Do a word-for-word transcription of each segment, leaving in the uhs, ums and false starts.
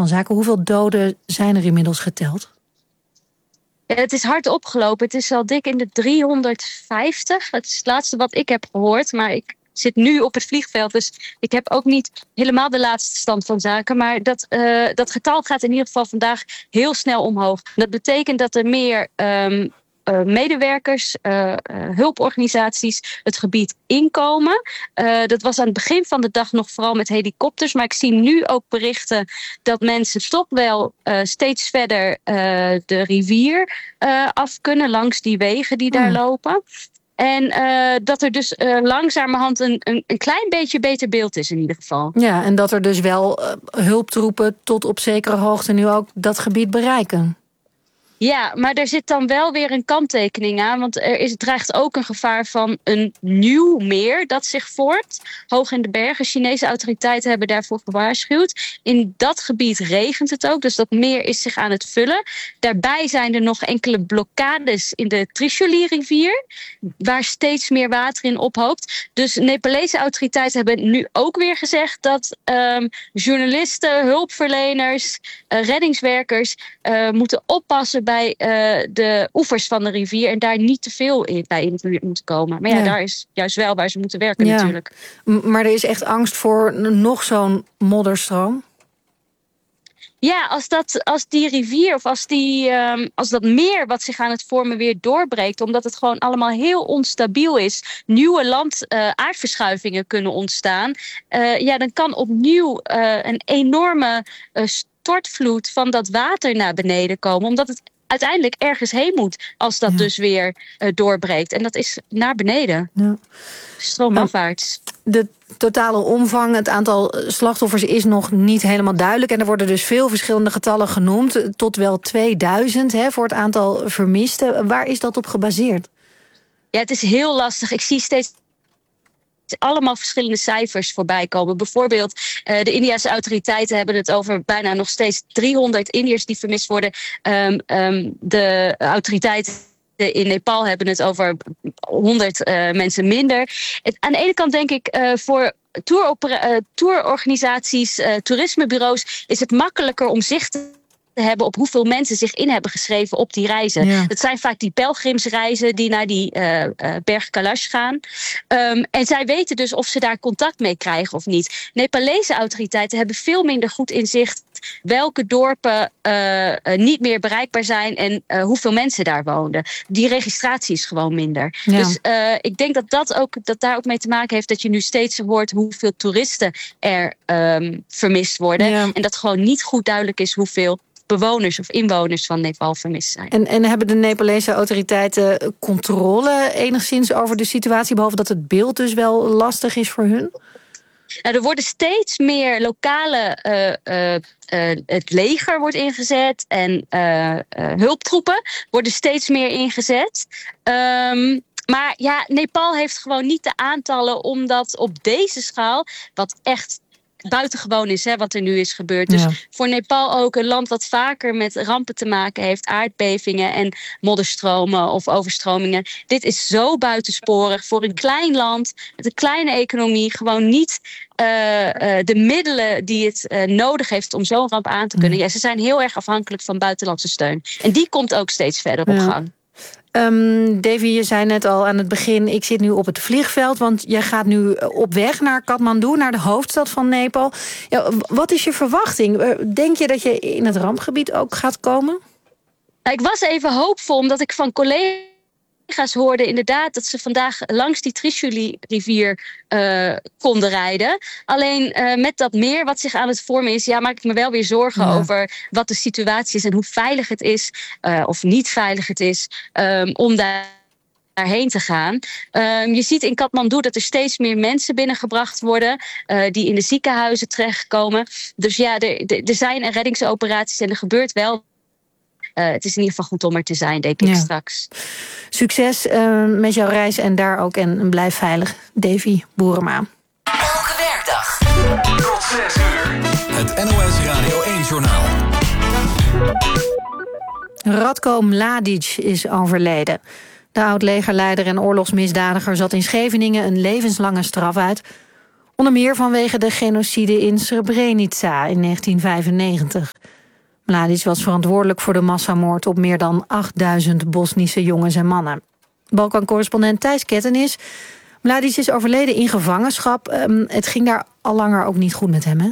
van zaken. Hoeveel doden zijn er inmiddels geteld? Ja, het is hard opgelopen. Het is al dik in de driehonderdvijftig. Het is het laatste wat ik heb gehoord. Maar ik zit nu op het vliegveld. Dus ik heb ook niet helemaal de laatste stand van zaken. Maar dat, uh, dat getal gaat in ieder geval vandaag heel snel omhoog. Dat betekent dat er meer Um, Uh, medewerkers, uh, uh, hulporganisaties het gebied inkomen. Uh, dat was aan het begin van de dag nog vooral met helikopters. Maar ik zie nu ook berichten dat mensen toch wel uh, steeds verder uh, de rivier uh, af kunnen langs die wegen die daar mm. lopen. En uh, dat er dus uh, langzamerhand een, een, een klein beetje beter beeld is in ieder geval. Ja, en dat er dus wel uh, hulptroepen tot op zekere hoogte nu ook dat gebied bereiken. Ja, maar er zit dan wel weer een kanttekening aan. Want er is, dreigt ook een gevaar van een nieuw meer dat zich vormt. Hoog in de bergen. Chinese autoriteiten hebben daarvoor gewaarschuwd. In dat gebied regent het ook. Dus dat meer is zich aan het vullen. Daarbij zijn er nog enkele blokkades in de Trishuli-rivier. Waar steeds meer water in ophoopt. Dus Nepalese autoriteiten hebben nu ook weer gezegd dat um, journalisten, hulpverleners, uh, reddingswerkers uh, moeten oppassen bij uh, de oevers van de rivier en daar niet te veel in, bij in de buurt moeten komen. Maar ja, ja, daar is juist wel waar ze moeten werken ja. natuurlijk. Maar er is echt angst voor nog zo'n modderstroom? Ja, als, dat, als die rivier of als, die, um, als dat meer wat zich aan het vormen weer doorbreekt, omdat het gewoon allemaal heel onstabiel is, nieuwe land uh, aardverschuivingen kunnen ontstaan, uh, ja, dan kan opnieuw uh, een enorme uh, stortvloed van dat water naar beneden komen, omdat het uiteindelijk ergens heen moet als dat ja. dus weer uh, doorbreekt. En dat is naar beneden. Ja. Stroomafwaarts. De totale omvang, het aantal slachtoffers is nog niet helemaal duidelijk. En er worden dus veel verschillende getallen genoemd. Tot wel tweeduizend hè, voor het aantal vermisten. Waar is dat op gebaseerd? Ja, het is heel lastig. Ik zie steeds allemaal verschillende cijfers voorbij komen. Bijvoorbeeld, uh, de Indiase autoriteiten hebben het over bijna nog steeds driehonderd Indiërs die vermist worden. Um, um, de autoriteiten in Nepal hebben het over honderd uh, mensen minder. Het, aan de ene kant denk ik uh, voor tour-opera- uh, tourorganisaties, uh, toerismebureaus is het makkelijker om zicht te te hebben op hoeveel mensen zich in hebben geschreven op die reizen. Ja. Dat zijn vaak die pelgrimsreizen die naar die uh, uh, berg Kailash gaan. Um, en zij weten dus of ze daar contact mee krijgen of niet. Nepalese autoriteiten hebben veel minder goed inzicht welke dorpen uh, uh, niet meer bereikbaar zijn en uh, hoeveel mensen daar woonden. Die registratie is gewoon minder. Ja. Dus uh, ik denk dat dat, ook, dat daar ook mee te maken heeft dat je nu steeds hoort hoeveel toeristen er um, vermist worden. Ja. En dat gewoon niet goed duidelijk is hoeveel bewoners of inwoners van Nepal vermist zijn. En, en hebben de Nepalese autoriteiten controle enigszins over de situatie, behalve dat het beeld dus wel lastig is voor hun? Nou, er worden steeds meer lokale uh, uh, uh, het leger wordt ingezet en uh, uh, hulptroepen worden steeds meer ingezet. Um, maar ja, Nepal heeft gewoon niet de aantallen om dat op deze schaal, wat echt buitengewoon is, hè, wat er nu is gebeurd. Dus ja. voor Nepal ook een land wat vaker met rampen te maken heeft, aardbevingen en modderstromen of overstromingen. Dit is zo buitensporig voor een klein land met een kleine economie, gewoon niet uh, uh, de middelen die het uh, nodig heeft om zo'n ramp aan te kunnen. Ja, ze zijn heel erg afhankelijk van buitenlandse steun. En die komt ook steeds verder op ja. gang. Um, Davy, je zei net al aan het begin, ik zit nu op het vliegveld, want jij gaat nu op weg naar Kathmandu, naar de hoofdstad van Nepal. Ja, wat is je verwachting? Denk je dat je in het rampgebied ook gaat komen? Ik was even hoopvol, omdat ik van collega's hoorde inderdaad dat ze vandaag langs die Trishuli-rivier uh, konden rijden. Alleen uh, met dat meer wat zich aan het vormen is, ja, maak ik me wel weer zorgen ja. over wat de situatie is en hoe veilig het is, uh, of niet veilig het is, um, om daar daarheen te gaan. Um, je ziet in Kathmandu dat er steeds meer mensen binnengebracht worden uh, die in de ziekenhuizen terechtkomen. Dus ja, er, er zijn reddingsoperaties en er gebeurt wel. Uh, het is in ieder geval goed om er te zijn, denk ik ja. straks. Succes uh, met jouw reis en daar ook en blijf veilig. Davy Boerema. Elke werkdag tot zes uur. Het N O S Radio één-journaal. Radko Mladic is overleden. De oud-legerleider en oorlogsmisdadiger zat in Scheveningen een levenslange straf uit, Onder meer vanwege de genocide in Srebrenica in negentien vijfennegentig. Mladic was verantwoordelijk voor de massamoord op meer dan achtduizend Bosnische jongens en mannen. Balkan-correspondent Thijs Kettenis. Mladic is overleden in gevangenschap. Um, het ging daar al langer ook niet goed met hem, hè?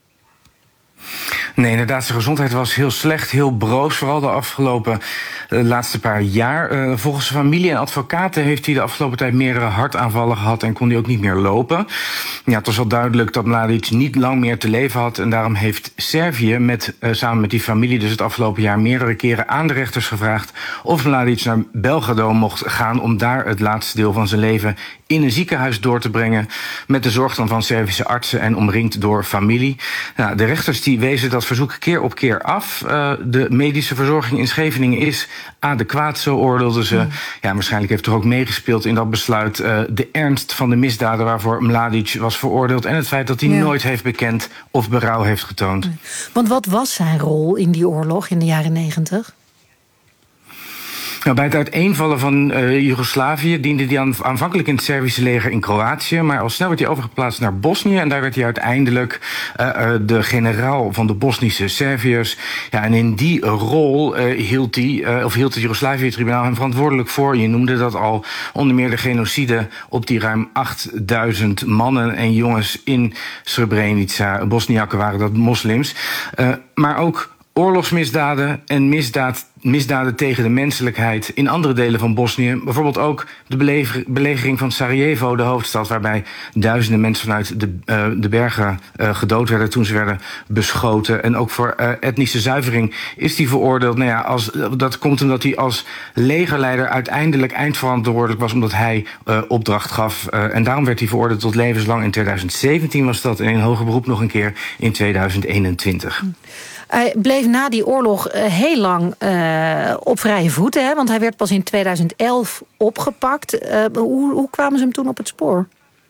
Nee, inderdaad, zijn gezondheid was heel slecht, heel broos, vooral de afgelopen uh, laatste paar jaar. Uh, volgens zijn familie en advocaten heeft hij de afgelopen tijd meerdere hartaanvallen gehad en kon hij ook niet meer lopen. Ja, het was al duidelijk dat Mladic niet lang meer te leven had en daarom heeft Servië met, uh, samen met die familie dus het afgelopen jaar meerdere keren aan de rechters gevraagd of Mladic naar Belgrado mocht gaan om daar het laatste deel van zijn leven in een ziekenhuis door te brengen met de zorg dan van Servische artsen en omringd door familie. Nou, de rechters die wezen dat verzoek keer op keer af. Uh, de medische verzorging in Scheveningen is adequaat, zo oordeelden ze. Mm. Ja, waarschijnlijk heeft er ook meegespeeld in dat besluit uh, de ernst van de misdaden waarvoor Mladic was veroordeeld en het feit dat hij ja. nooit heeft bekend of berouw heeft getoond. Nee. Want wat was zijn rol in die oorlog in de jaren negentig? Nou, bij het uiteenvallen van uh, Joegoslavië diende hij aan, aanvankelijk in het Servische leger in Kroatië, maar al snel werd hij overgeplaatst naar Bosnië en daar werd hij uiteindelijk uh, uh, de generaal van de Bosnische Serviërs. Ja, en in die rol uh, hield hij, uh, of hield het Joegoslavië-tribunaal hem verantwoordelijk voor. Je noemde dat al, onder meer de genocide op die ruim achtduizend mannen en jongens in Srebrenica. Bosniakken waren dat moslims, uh, maar ook oorlogsmisdaden en misdaad, misdaden tegen de menselijkheid in andere delen van Bosnië. Bijvoorbeeld ook de beleger, belegering van Sarajevo, de hoofdstad, waarbij duizenden mensen vanuit de, uh, de bergen uh, gedood werden toen ze werden beschoten. En ook voor uh, etnische zuivering is hij veroordeeld. Nou ja, als, dat komt omdat hij als legerleider uiteindelijk eindverantwoordelijk was omdat hij uh, opdracht gaf. Uh, en daarom werd hij veroordeeld tot levenslang. In tweeduizend zeventien was dat en in hoger beroep nog een keer in tweeduizend eenentwintig. Hij bleef na die oorlog uh, heel lang uh, op vrije voeten, hè? Want hij werd pas in tweeduizend elf opgepakt. Uh, hoe, hoe kwamen ze hem toen op het spoor?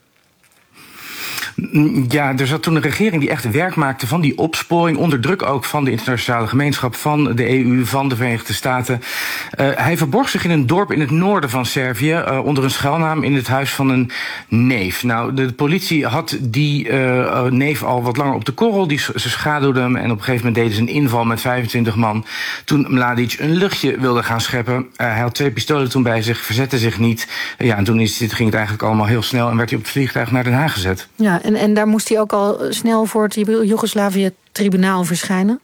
Ja, er zat toen een regering die echt werk maakte van die opsporing, onder druk ook van de internationale gemeenschap, van de E U, van de Verenigde Staten. Uh, hij verborg zich in een dorp in het noorden van Servië, uh, onder een schuilnaam in het huis van een neef. Nou, de politie had die uh, neef al wat langer op de korrel, die, ze schaduwden hem en op een gegeven moment deden ze een inval met vijfentwintig man. Toen Mladic een luchtje wilde gaan scheppen, uh, hij had twee pistolen toen bij zich, verzette zich niet. Uh, ja, en toen is, ging het eigenlijk allemaal heel snel en werd hij op het vliegtuig naar Den Haag gezet. Ja, en, en daar moest hij ook al snel voor het Joegoslavië-tribunaal verschijnen?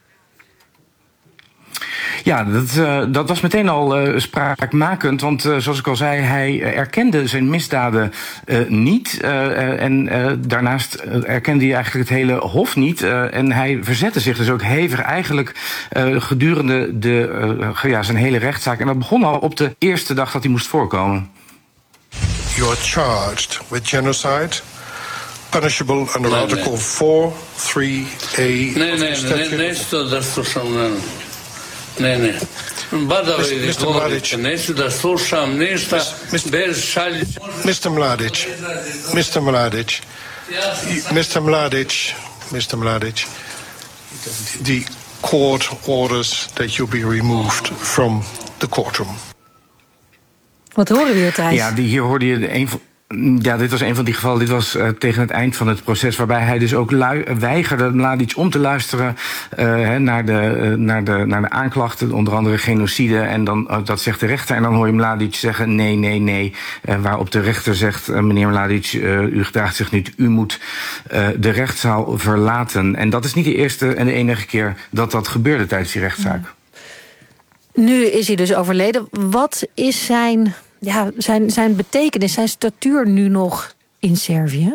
Ja, dat, uh, dat was meteen al uh, spraakmakend. Want uh, zoals ik al zei, hij erkende zijn misdaden uh, niet. Uh, uh, en uh, daarnaast uh, erkende hij eigenlijk het hele hof niet. Uh, en hij verzette zich dus ook hevig eigenlijk uh, gedurende de, uh, ja, zijn hele rechtszaak. En dat begon al op de eerste dag dat hij moest voorkomen. You are charged with genocide, punishable under nee, Article nee. four three A. Nee, nee, nee, nešto da slušam. Ne, ne. Badave ili govorite, neću da slušam ništa bez šaljića. mister Mladic, mister Mladic, mister Mladic, mister Mladic, the court orders that you be removed from the courtroom. Wat horen we hier, Thijs? Ja, die, hier hoorde je een van... Ja, dit was een van die gevallen. Dit was uh, tegen het eind van het proces, waarbij hij dus ook lui- weigerde Mladic om te luisteren uh, naar, de, uh, naar, de, naar de aanklachten, onder andere genocide. En dan, uh, dat zegt de rechter. En dan hoor je Mladic zeggen nee, nee, nee. Uh, waarop de rechter zegt, uh, meneer Mladic, uh, u gedraagt zich niet. U moet uh, de rechtszaal verlaten. En dat is niet de eerste en de enige keer dat dat gebeurde tijdens die rechtszaak. Nu is hij dus overleden. Wat is zijn... Ja, zijn, zijn betekenis, zijn statuur nu nog in Servië?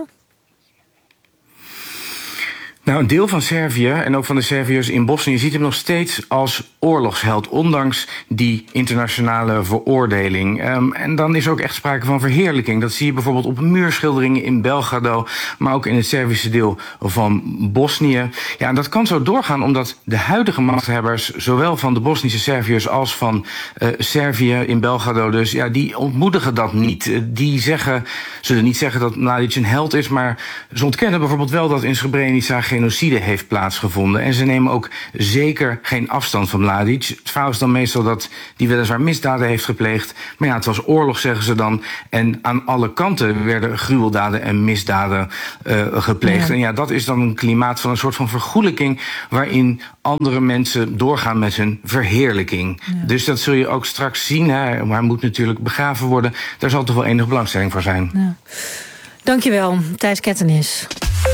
Nou, een deel van Servië en ook van de Serviërs in Bosnië ziet hem nog steeds als oorlogsheld, ondanks die internationale veroordeling. Um, en dan is er ook echt sprake van verheerlijking. Dat zie je bijvoorbeeld op muurschilderingen in Belgrado, maar ook in het Servische deel van Bosnië. Ja, en dat kan zo doorgaan omdat de huidige machthebbers, zowel van de Bosnische Serviërs als van uh, Servië in Belgrado, dus ja, die ontmoedigen dat niet. Uh, die zeggen, zullen niet zeggen dat Mladic een held is, maar ze ontkennen bijvoorbeeld wel dat in Srebrenica genocide heeft plaatsgevonden. En ze nemen ook zeker geen afstand van Mladic. Het verhaal is dan meestal dat die weliswaar misdaden heeft gepleegd. Maar ja, het was oorlog, zeggen ze dan. En aan alle kanten werden gruweldaden en misdaden uh, gepleegd. Ja. En ja, dat is dan een klimaat van een soort van vergoelijking, waarin andere mensen doorgaan met hun verheerlijking. Ja. Dus dat zul je ook straks zien. Hè. Maar hij moet natuurlijk begraven worden. Daar zal toch wel enige belangstelling voor zijn. Ja. Dankjewel, Thijs Kettenis.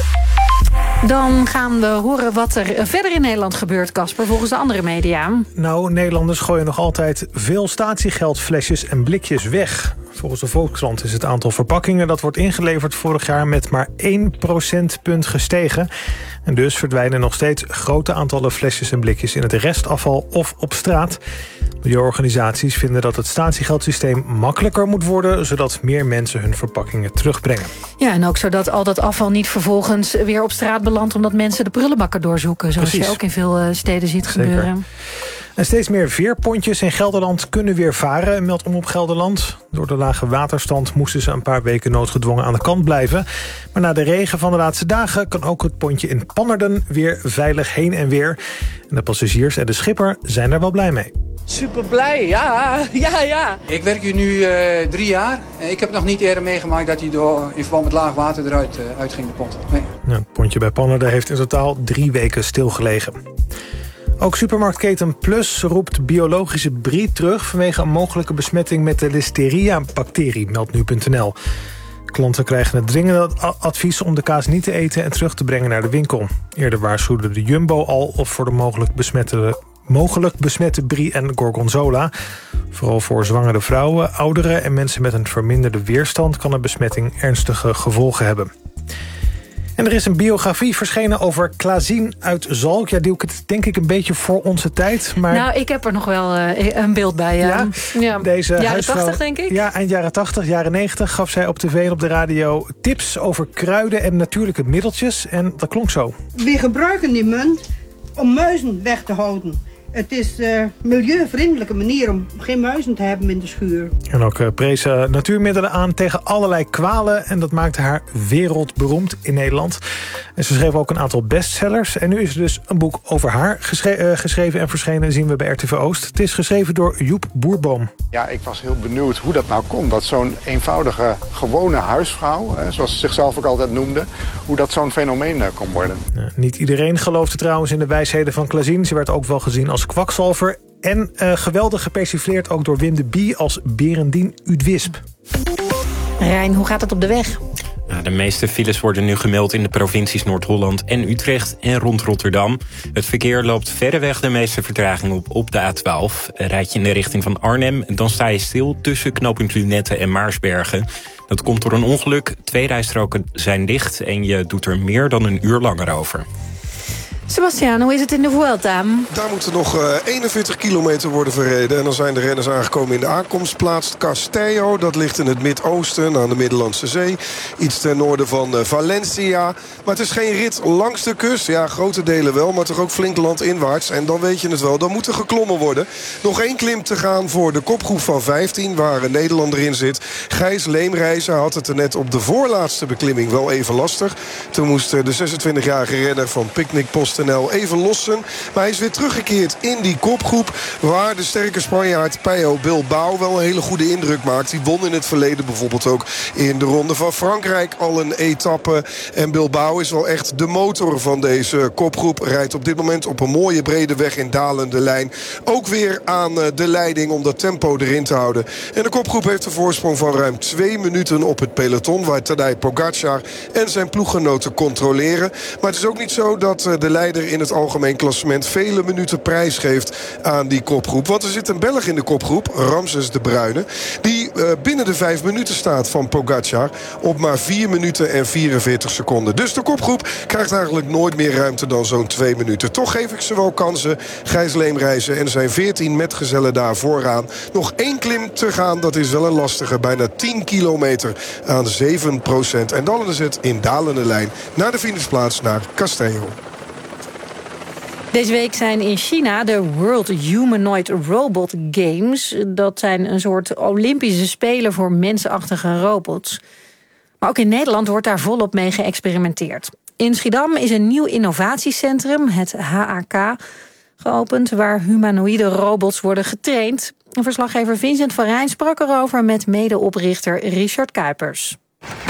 Dan gaan we horen wat er verder in Nederland gebeurt, Casper, volgens de andere media. Nou, Nederlanders gooien nog altijd veel statiegeldflesjes en blikjes weg. Volgens de Volkskrant is het aantal verpakkingen dat wordt ingeleverd vorig jaar met maar één procentpunt gestegen. En dus verdwijnen nog steeds grote aantallen flesjes en blikjes in het restafval of op straat. Milieuorganisaties vinden dat het statiegeldsysteem makkelijker moet worden, zodat meer mensen hun verpakkingen terugbrengen. Ja, en ook zodat al dat afval niet vervolgens weer op straat belandt, omdat mensen de prullenbakken doorzoeken, zoals Precies. je ook in veel steden ziet Zeker. gebeuren. En steeds meer veerpontjes in Gelderland kunnen weer varen, meldt Omroep Gelderland. Door de lage waterstand moesten ze een paar weken noodgedwongen aan de kant blijven. Maar na de regen van de laatste dagen kan ook het pontje in Pannerden weer veilig heen en weer. En de passagiers en de schipper zijn er wel blij mee. Super blij, ja, ja, ja. Ik werk hier nu uh, drie jaar. Ik heb nog niet eerder meegemaakt dat hij door, in verband met laag water eruit uh, uitging, de pont. Nee. Ja, het pontje bij Pannerden heeft in totaal drie weken stilgelegen. Ook supermarktketen Plus roept biologische brie terug vanwege een mogelijke besmetting met de Listeria-bacterie, meldt nu punt n l. Klanten krijgen het dringende advies om de kaas niet te eten en terug te brengen naar de winkel. Eerder waarschuwde de Jumbo al of voor de mogelijk besmette, mogelijk besmette brie en gorgonzola. Vooral voor zwangere vrouwen, ouderen en mensen met een verminderde weerstand kan een besmetting ernstige gevolgen hebben. En er is een biografie verschenen over Klazien uit Zalk. Ja, die ook het denk ik een beetje voor onze tijd. Maar nou, ik heb er nog wel uh, een beeld bij. Uh, ja, ja. Deze jaren huisvrouw, tachtig, denk ik? Ja, eind jaren tachtig, jaren negentig gaf zij op tv en op de radio tips over kruiden en natuurlijke middeltjes. En dat klonk zo. We gebruiken die munt om muizen weg te houden. Het is een uh, milieuvriendelijke manier om geen muizen te hebben in de schuur. En ook uh, prees uh, natuurmiddelen aan tegen allerlei kwalen. En dat maakte haar wereldberoemd in Nederland. En ze schreef ook een aantal bestsellers. En nu is er dus een boek over haar geschre- uh, geschreven en verschenen. Zien we bij R T V Oost. Het is geschreven door Joep Boerboom. Ja, ik was heel benieuwd hoe dat nou kon. Dat zo'n eenvoudige, gewone huisvrouw, hè, zoals ze zichzelf ook altijd noemde, hoe dat zo'n fenomeen uh, kon worden. Ja, niet iedereen geloofde trouwens in de wijsheden van Klazien. Ze werd ook wel gezien als kwakzalver. En uh, geweldig gepersifleerd ook door Wim de Bie als Berendien Udwisp. Rijn, hoe gaat het op de weg? Nou, de meeste files worden nu gemeld in de provincies Noord-Holland en Utrecht en rond Rotterdam. Het verkeer loopt verreweg de meeste vertraging op op de A twaalf. Rijd je in de richting van Arnhem, dan sta je stil tussen knooppunt Lunetten en Maarsbergen. Dat komt door een ongeluk. Twee rijstroken zijn dicht en je doet er meer dan een uur langer over. Sebastiaan, hoe is het in de Vuelta? Daar moeten nog uh, eenenveertig kilometer worden verreden. En dan zijn de renners aangekomen in de aankomstplaats Castello. Dat ligt in het Midden-Oosten aan de Middellandse Zee. Iets ten noorden van uh, Valencia. Maar het is geen rit langs de kust. Ja, grote delen wel, maar toch ook flink landinwaarts. En dan weet je het wel, dan moet er geklommen worden. Nog één klim te gaan voor de kopgroep van vijftien... waar een Nederlander in zit. Gijs Leemreizen had het er net op de voorlaatste beklimming wel even lastig. Toen moest uh, de zesentwintigjarige renner van Picnic Post even lossen. Maar hij is weer teruggekeerd in die kopgroep, waar de sterke Spanjaard Pello Bilbao wel een hele goede indruk maakt. Die won in het verleden bijvoorbeeld ook in de Ronde van Frankrijk al een etappe. En Bilbao is wel echt de motor van deze kopgroep. Rijdt op dit moment op een mooie brede weg in dalende lijn. Ook weer aan de leiding om dat tempo erin te houden. En de kopgroep heeft een voorsprong van ruim twee minuten op het peloton, waar Tadej Pogacar en zijn ploeggenoten controleren. Maar het is ook niet zo dat de leider in het algemeen klassement vele minuten prijs geeft aan die kopgroep. Want er zit een Belg in de kopgroep, Ramses de Bruyne, die uh, binnen de vijf minuten staat van Pogacar op maar vier minuten en vierenveertig seconden. Dus de kopgroep krijgt eigenlijk nooit meer ruimte dan zo'n twee minuten. Toch geef ik ze wel kansen. Gijs Leemreizen en zijn veertien metgezellen daar vooraan. Nog één klim te gaan, dat is wel een lastige. Bijna tien kilometer aan zeven procent. En dan is het in dalende lijn naar de finishplaats naar Castello. Deze week zijn in China de World Humanoid Robot Games. Dat zijn een soort Olympische Spelen voor mensachtige robots. Maar ook in Nederland wordt daar volop mee geëxperimenteerd. In Schiedam is een nieuw innovatiecentrum, het H A K, geopend, waar humanoïde robots worden getraind. Verslaggever Vincent van Rijn sprak erover met medeoprichter Richard Kuipers.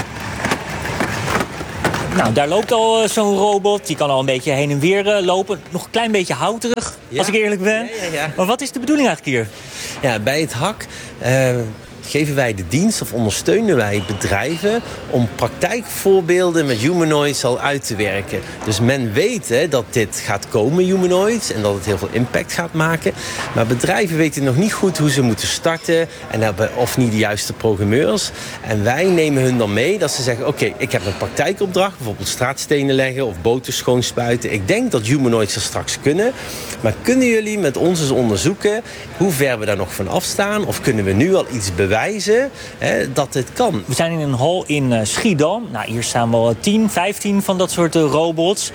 Nou, daar loopt al uh, zo'n robot. Die kan al een beetje heen en weer uh, lopen. Nog een klein beetje houterig, ja. Als ik eerlijk ben. Ja, ja, ja. Maar wat is de bedoeling eigenlijk hier? Ja, bij het H A K uh, geven wij de dienst of ondersteunen wij bedrijven om praktijkvoorbeelden met humanoids al uit te werken. Dus men weet hè, dat dit gaat komen, humanoids, en dat het heel veel impact gaat maken. Maar bedrijven weten nog niet goed hoe ze moeten starten en hebben of niet de juiste programmeurs. En wij nemen hun dan mee dat ze zeggen, oké, okay, ik heb een praktijkopdracht, bijvoorbeeld straatstenen leggen of boten schoonspuiten. Ik denk dat humanoids er straks kunnen. Maar kunnen jullie met ons eens onderzoeken hoe ver we daar nog van afstaan? Of kunnen we nu al iets bewijzen hè, dat het kan? We zijn in een hal in uh, Schiedam. Nou, hier staan wel tien, vijftien van dat soort uh, robots.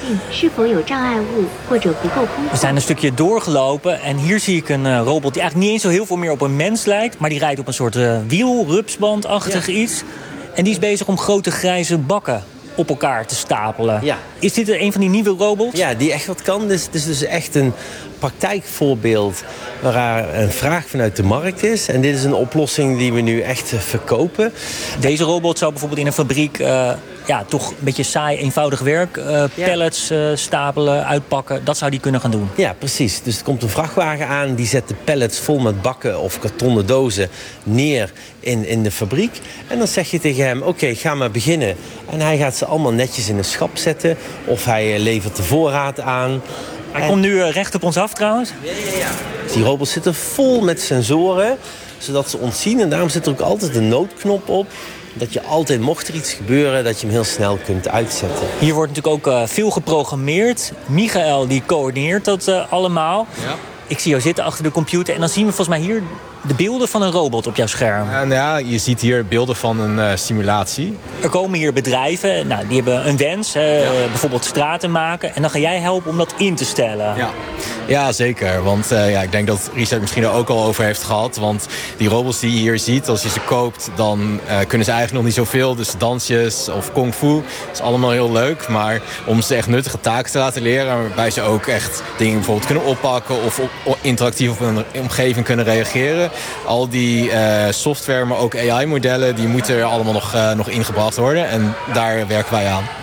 We zijn een stukje doorgelopen en hier zie ik een uh, robot die eigenlijk niet eens zo heel veel meer op een mens lijkt. Maar die rijdt op een soort uh, wiel, rupsbandachtig ja. iets. En die is bezig om grote grijze bakken op elkaar te stapelen. Ja. Is dit een van die nieuwe robots? Ja, die echt wat kan. Dus het is dus echt een praktijkvoorbeeld waar een vraag vanuit de markt is. En dit is een oplossing die we nu echt verkopen. Deze robot zou bijvoorbeeld in een fabriek uh, ja, toch een beetje saai, eenvoudig werk. Uh, ja. Pallets uh, stapelen, uitpakken. Dat zou die kunnen gaan doen. Ja, precies. Dus er komt een vrachtwagen aan. Die zet de pallets vol met bakken of kartonnen dozen neer in, in de fabriek. En dan zeg je tegen hem, oké, okay, ga maar beginnen. En hij gaat ze allemaal netjes in een schap zetten. Of hij levert de voorraad aan. Hij en... komt nu recht op ons af trouwens. Ja, ja, ja. Die robots zitten vol met sensoren, zodat ze ons zien. En daarom zit er ook altijd een noodknop op. Dat je altijd, mocht er iets gebeuren, dat je hem heel snel kunt uitzetten. Hier wordt natuurlijk ook uh, veel geprogrammeerd. Michael die coördineert dat uh, allemaal. Ja. Ik zie jou zitten achter de computer en dan zien we volgens mij hier de beelden van een robot op jouw scherm. En ja, je ziet hier beelden van een uh, simulatie. Er komen hier bedrijven, nou, die hebben een wens, uh, ja. bijvoorbeeld straten maken. En dan ga jij helpen om dat in te stellen. Ja, ja zeker. Want uh, ja, ik denk dat Richard misschien er ook al over heeft gehad. Want die robots die je hier ziet, als je ze koopt, dan uh, kunnen ze eigenlijk nog niet zoveel. Dus dansjes of kung fu, dat is allemaal heel leuk. Maar om ze echt nuttige taken te laten leren, waarbij ze ook echt dingen bijvoorbeeld kunnen oppakken of op, interactief op een omgeving kunnen reageren. Al die uh, software, maar ook A I-modellen, die moeten er allemaal nog, uh, nog ingebracht worden. En daar werken wij aan.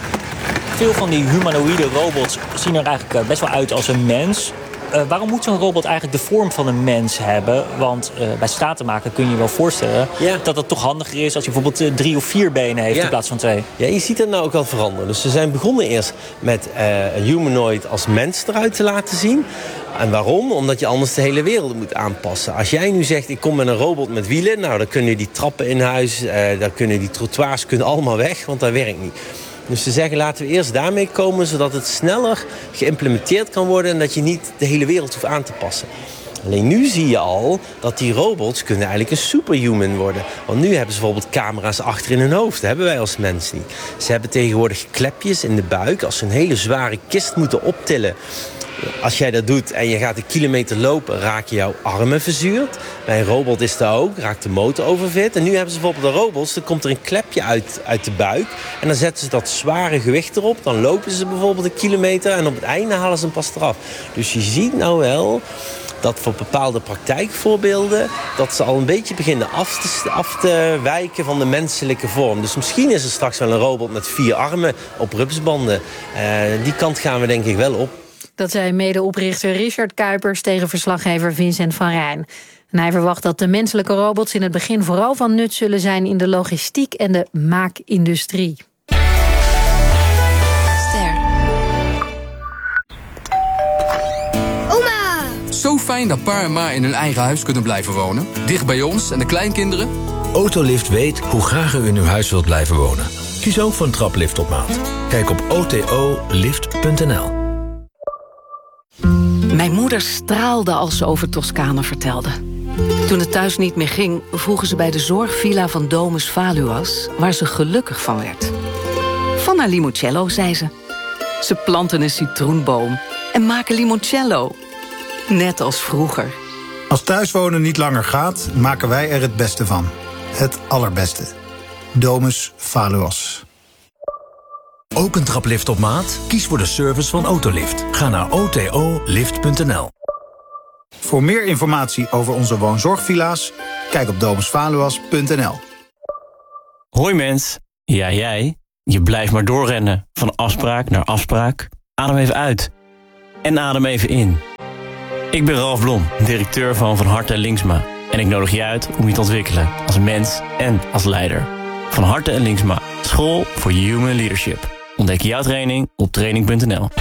Veel van die humanoïde robots zien er eigenlijk best wel uit als een mens. Uh, waarom moet zo'n robot eigenlijk de vorm van een mens hebben? Want uh, bij straten maken kun je je wel voorstellen ja. dat het toch handiger is als je bijvoorbeeld uh, drie of vier benen heeft ja. in plaats van twee. Ja, je ziet het nou ook al veranderen. Dus ze zijn begonnen eerst met uh, een humanoid als mens eruit te laten zien. En waarom? Omdat je anders de hele wereld moet aanpassen. Als jij nu zegt, ik kom met een robot met wielen, nou dan kunnen die trappen in huis, uh, dan kunnen die trottoirs kunnen allemaal weg, want dat werkt niet. Dus ze zeggen, laten we eerst daarmee komen, zodat het sneller geïmplementeerd kan worden en dat je niet de hele wereld hoeft aan te passen. Alleen nu zie je al dat die robots kunnen eigenlijk een superhuman worden. Want nu hebben ze bijvoorbeeld camera's achter in hun hoofd. Dat hebben wij als mens niet. Ze hebben tegenwoordig klepjes in de buik. Als ze een hele zware kist moeten optillen. Als jij dat doet en je gaat een kilometer lopen, raak je jouw armen verzuurd. Bij een robot is dat ook, raakt de motor oververhit. En nu hebben ze bijvoorbeeld de robots, dan komt er een klepje uit, uit de buik. En dan zetten ze dat zware gewicht erop. Dan lopen ze bijvoorbeeld een kilometer en op het einde halen ze hem pas eraf. Dus je ziet nou wel dat voor bepaalde praktijkvoorbeelden, dat ze al een beetje beginnen af te, af te wijken van de menselijke vorm. Dus misschien is er straks wel een robot met vier armen op rupsbanden. Uh, die kant gaan we denk ik wel op. Dat zei medeoprichter Richard Kuipers tegen verslaggever Vincent van Rijn. En hij verwacht dat de menselijke robots in het begin vooral van nut zullen zijn in de logistiek en de maakindustrie. Ster. Oma! Zo fijn dat pa en ma in hun eigen huis kunnen blijven wonen. Dicht bij ons en de kleinkinderen. Autolift weet hoe graag u in uw huis wilt blijven wonen. Kies ook voor een traplift op maat. Kijk op o t o lift punt n l. Mijn moeder straalde als ze over Toscane vertelde. Toen het thuis niet meer ging, vroegen ze bij de zorgvilla van Domus Valuas, waar ze gelukkig van werd. Van haar limoncello, zei ze. Ze planten een citroenboom en maken limoncello. Net als vroeger. Als thuiswonen niet langer gaat, maken wij er het beste van. Het allerbeste. Domus Valuas. Ook een traplift op maat? Kies voor de service van Autolift. Ga naar o t o lift punt n l. Voor meer informatie over onze woonzorgvilla's, kijk op domus valuas punt n l. Hoi mens, ja jij, je blijft maar doorrennen. Van afspraak naar afspraak. Adem even uit. En adem even in. Ik ben Ralf Blom, directeur van Van Harte en Linksma. En ik nodig je uit om je te ontwikkelen als mens en als leider. Van Harte en Linksma, school voor human leadership. Ontdek jouw training op training punt n l.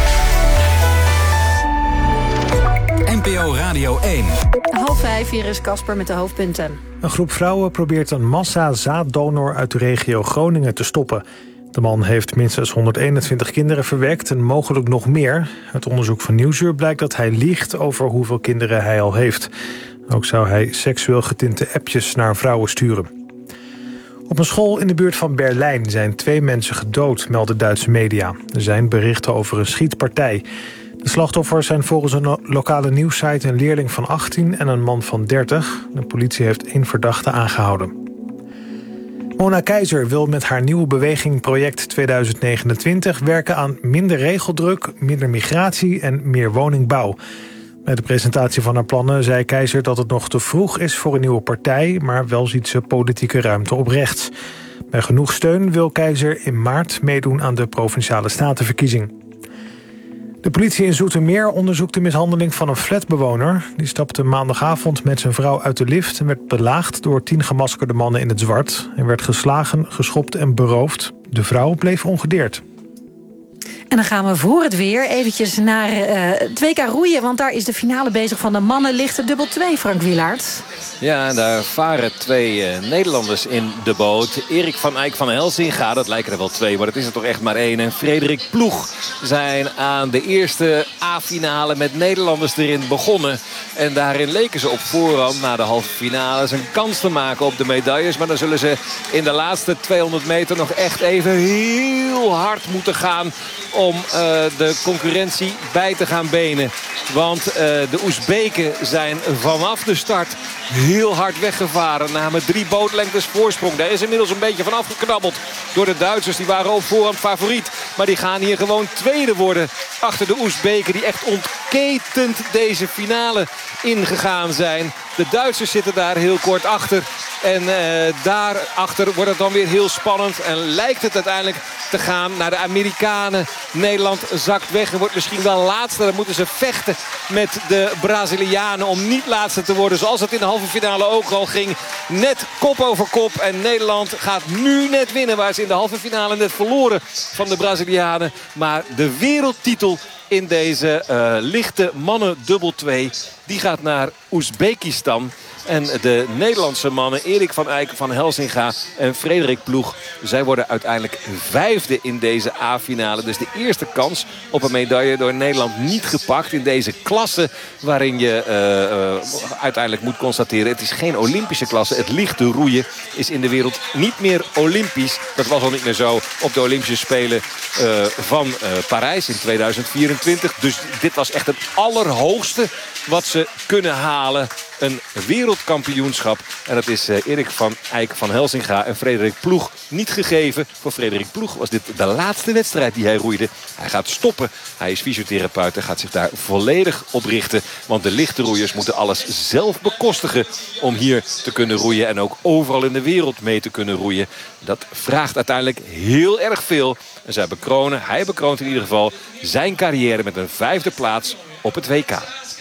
N P O Radio één. Half vijf, hier is Casper met de hoofdpunten. Een groep vrouwen probeert een massa-zaaddonor uit de regio Groningen te stoppen. De man heeft minstens honderdeenentwintig kinderen verwekt en mogelijk nog meer. Uit onderzoek van Nieuwsuur blijkt dat hij liegt over hoeveel kinderen hij al heeft. Ook zou hij seksueel getinte appjes naar vrouwen sturen. Op een school in de buurt van Berlijn zijn twee mensen gedood, melden Duitse media. Er zijn berichten over een schietpartij. De slachtoffers zijn volgens een lokale nieuwssite een leerling van achttien en een man van dertig. De politie heeft één verdachte aangehouden. Mona Keizer wil met haar nieuwe beweging Project tweeduizend negenentwintig... werken aan minder regeldruk, minder migratie en meer woningbouw. Bij de presentatie van haar plannen zei Keizer dat het nog te vroeg is voor een nieuwe partij, maar wel ziet ze politieke ruimte op rechts. Bij genoeg steun wil Keizer in maart meedoen aan de Provinciale Statenverkiezing. De politie in Zoetermeer onderzoekt de mishandeling van een flatbewoner. Die stapte maandagavond met zijn vrouw uit de lift en werd belaagd door tien gemaskerde mannen in het zwart. Hij werd geslagen, geschopt en beroofd. De vrouw bleef ongedeerd. En dan gaan we voor het weer eventjes naar uh, het W K roeien. Want daar is de finale bezig van de mannen lichte dubbel twee, Frank Wielaert. Ja, en daar varen twee uh, Nederlanders in de boot. Erik van Eyck van Helsinga, dat lijken er wel twee, maar dat is er toch echt maar één. En Frederik Ploeg zijn aan de eerste A-finale met Nederlanders erin begonnen. En daarin leken ze op voorhand na de halve finales een kans te maken op de medailles. Maar dan zullen ze in de laatste tweehonderd meter nog echt even heel hard moeten gaan om uh, de concurrentie bij te gaan benen. Want uh, de Oezbeken zijn vanaf de start heel hard weggevaren. Namen drie bootlengtes voorsprong. Daar is inmiddels een beetje van afgeknabbeld door de Duitsers. Die waren op voorhand favoriet. Maar die gaan hier gewoon tweede worden achter de Oezbeken. Die echt ontketend deze finale ingegaan zijn. De Duitsers zitten daar heel kort achter. En uh, daarachter wordt het dan weer heel spannend. En lijkt het uiteindelijk te gaan naar de Amerikanen. Nederland zakt weg en wordt misschien wel laatste. Dan moeten ze vechten met de Brazilianen om niet laatste te worden. Zoals het in de halve finale ook al ging. Net kop over kop. En Nederland gaat nu net winnen. Waar ze in de halve finale net verloren van de Brazilianen. Maar de wereldtitel in deze uh, lichte mannen dubbel twee, die gaat naar Oezbekistan. En de Nederlandse mannen Erik van Eyck van Helsinga en Frederik Ploeg, zij worden uiteindelijk vijfde in deze A-finale. Dus de eerste kans op een medaille door Nederland niet gepakt in deze klasse, waarin je uh, uh, uiteindelijk moet constateren, het is geen Olympische klasse. Het lichte roeien is in de wereld niet meer Olympisch. Dat was al niet meer zo op de Olympische Spelen uh, van uh, Parijs in tweeduizend vierentwintig. Dus dit was echt het allerhoogste wat ze kunnen halen. Een wereldkampioenschap. En dat is uh, Erik van Eyck van Helsinga en Frederik Ploeg niet gegeven. Voor Frederik Ploeg was dit de laatste wedstrijd die hij roeide. Hij gaat stoppen. Hij is fysiotherapeut en gaat zich daar volledig op richten. Want de lichte roeiers moeten alles zelf bekostigen om hier te kunnen roeien. En ook overal in de wereld mee te kunnen roeien. Dat vraagt uiteindelijk heel erg veel. En zij bekronen, hij bekroont in ieder geval zijn carrière met een vijfde plaats op het W K.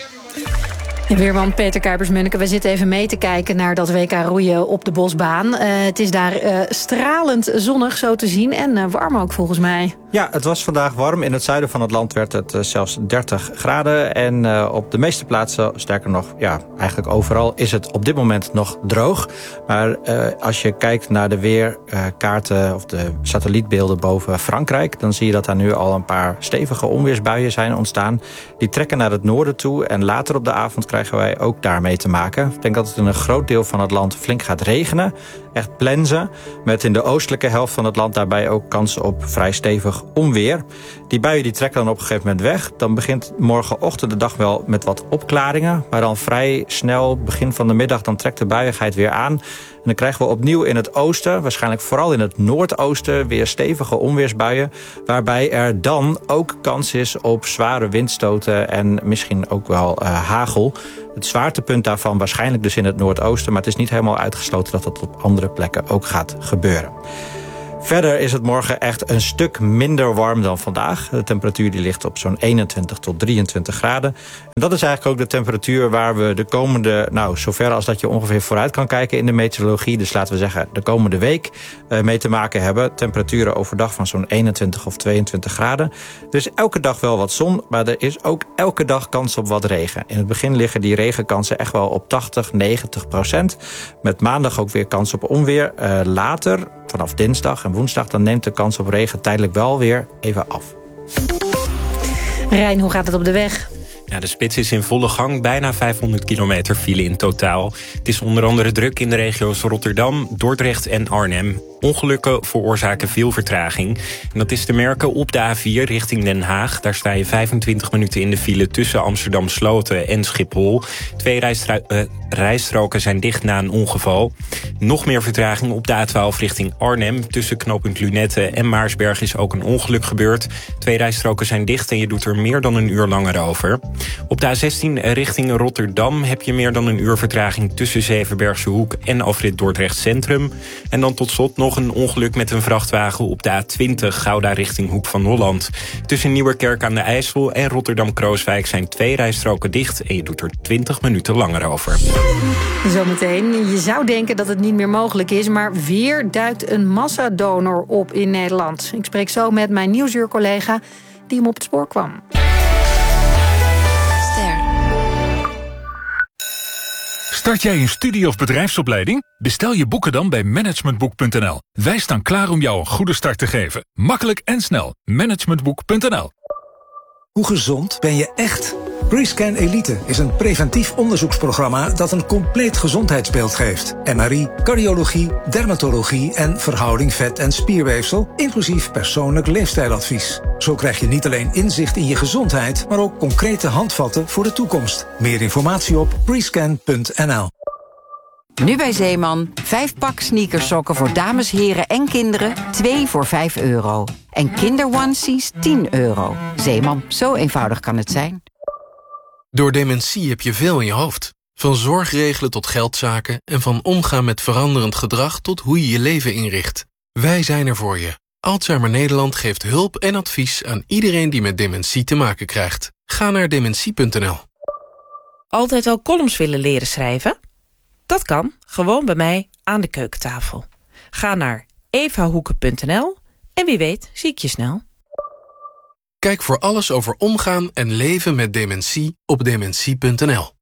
En weerman Peter Kuipers-Munneke, we zitten even mee te kijken naar dat W K roeien op de bosbaan. Uh, het is daar uh, stralend zonnig zo te zien en uh, warm ook volgens mij. Ja, het was vandaag warm. In het zuiden van het land werd het uh, zelfs dertig graden. En uh, op de meeste plaatsen, sterker nog, ja, eigenlijk overal, is het op dit moment nog droog. Maar uh, als je kijkt naar de weerkaarten uh, of de satellietbeelden boven Frankrijk, dan zie je dat daar nu al een paar stevige onweersbuien zijn ontstaan. Die trekken naar het noorden toe en later op de avond krijgen wij ook daarmee te maken. Ik denk dat het in een groot deel van het land flink gaat regenen. echt plensen. Met in de oostelijke helft van het land daarbij ook kans op vrij stevig onweer. Die buien die trekken dan op een gegeven moment weg. Dan begint morgenochtend de dag wel met wat opklaringen. Maar dan vrij snel, begin van de middag, dan trekt de buiigheid weer aan. En dan krijgen we opnieuw in het oosten, waarschijnlijk vooral in het noordoosten, weer stevige onweersbuien. Waarbij er dan ook kans is op zware windstoten en misschien ook wel uh, hagel. Het zwaartepunt daarvan waarschijnlijk dus in het noordoosten. Maar het is niet helemaal uitgesloten dat dat op andere plekken ook gaat gebeuren. Verder is het morgen echt een stuk minder warm dan vandaag. De temperatuur die ligt op zo'n eenentwintig tot drieëntwintig graden. En dat is eigenlijk ook de temperatuur waar we de komende, nou, zover als dat je ongeveer vooruit kan kijken in de meteorologie, dus laten we zeggen de komende week, uh, mee te maken hebben. Temperaturen overdag van zo'n eenentwintig of tweeëntwintig graden. Dus elke dag wel wat zon, maar er is ook elke dag kans op wat regen. In het begin liggen die regenkansen echt wel op tachtig, negentig procent. Met maandag ook weer kans op onweer. Uh, later, vanaf dinsdag en woensdag, dan neemt de kans op regen tijdelijk wel weer even af. Rijn, hoe gaat het op de weg? Ja, de spits is in volle gang, bijna vijfhonderd kilometer file in totaal. Het is onder andere druk in de regio's Rotterdam, Dordrecht en Arnhem. Ongelukken veroorzaken veel vertraging. En dat is te merken op de A vier richting Den Haag. Daar sta je vijfentwintig minuten in de file tussen Amsterdam Sloten en Schiphol. Twee rijstru- uh, rijstroken zijn dicht na een ongeval. Nog meer vertraging op de A twaalf richting Arnhem. Tussen knooppunt Lunette en Maarsberg is ook een ongeluk gebeurd. Twee rijstroken zijn dicht en je doet er meer dan een uur langer over. Op de A zestien richting Rotterdam heb je meer dan een uur vertraging tussen Zevenbergse Hoek en afrit Dordrecht Centrum. En dan tot slot nog een ongeluk met een vrachtwagen op de A twintig Gouda richting Hoek van Holland. Tussen Nieuwerkerk aan de IJssel en Rotterdam-Krooswijk zijn twee rijstroken dicht en je doet er twintig minuten langer over. Zometeen. Je zou denken dat het niet meer mogelijk is, maar weer duikt een massadonor op in Nederland. Ik spreek zo met mijn Nieuwsuur-collega die hem op het spoor kwam. Start jij een studie- of bedrijfsopleiding? Bestel je boeken dan bij managementboek punt n l. Wij staan klaar om jou een goede start te geven. Makkelijk en snel. managementboek punt n l. Hoe gezond ben je echt? Prescan Elite is een preventief onderzoeksprogramma dat een compleet gezondheidsbeeld geeft. M R I, cardiologie, dermatologie en verhouding vet- en spierweefsel, inclusief persoonlijk leefstijladvies. Zo krijg je niet alleen inzicht in je gezondheid, maar ook concrete handvatten voor de toekomst. Meer informatie op prescan punt n l. Nu bij Zeeman, vijf pak sneakersokken voor dames, heren en kinderen, twee voor vijf euro. En kinderonesies tien euro. Zeeman, zo eenvoudig kan het zijn. Door dementie heb je veel in je hoofd. Van zorg regelen tot geldzaken en van omgaan met veranderend gedrag tot hoe je je leven inricht. Wij zijn er voor je. Alzheimer Nederland geeft hulp en advies aan iedereen die met dementie te maken krijgt. Ga naar dementie punt n l. Altijd al columns willen leren schrijven? Dat kan, gewoon bij mij aan de keukentafel. Ga naar evahoeken punt n l en wie weet zie ik je snel. Kijk voor alles over omgaan en leven met dementie op dementie punt n l.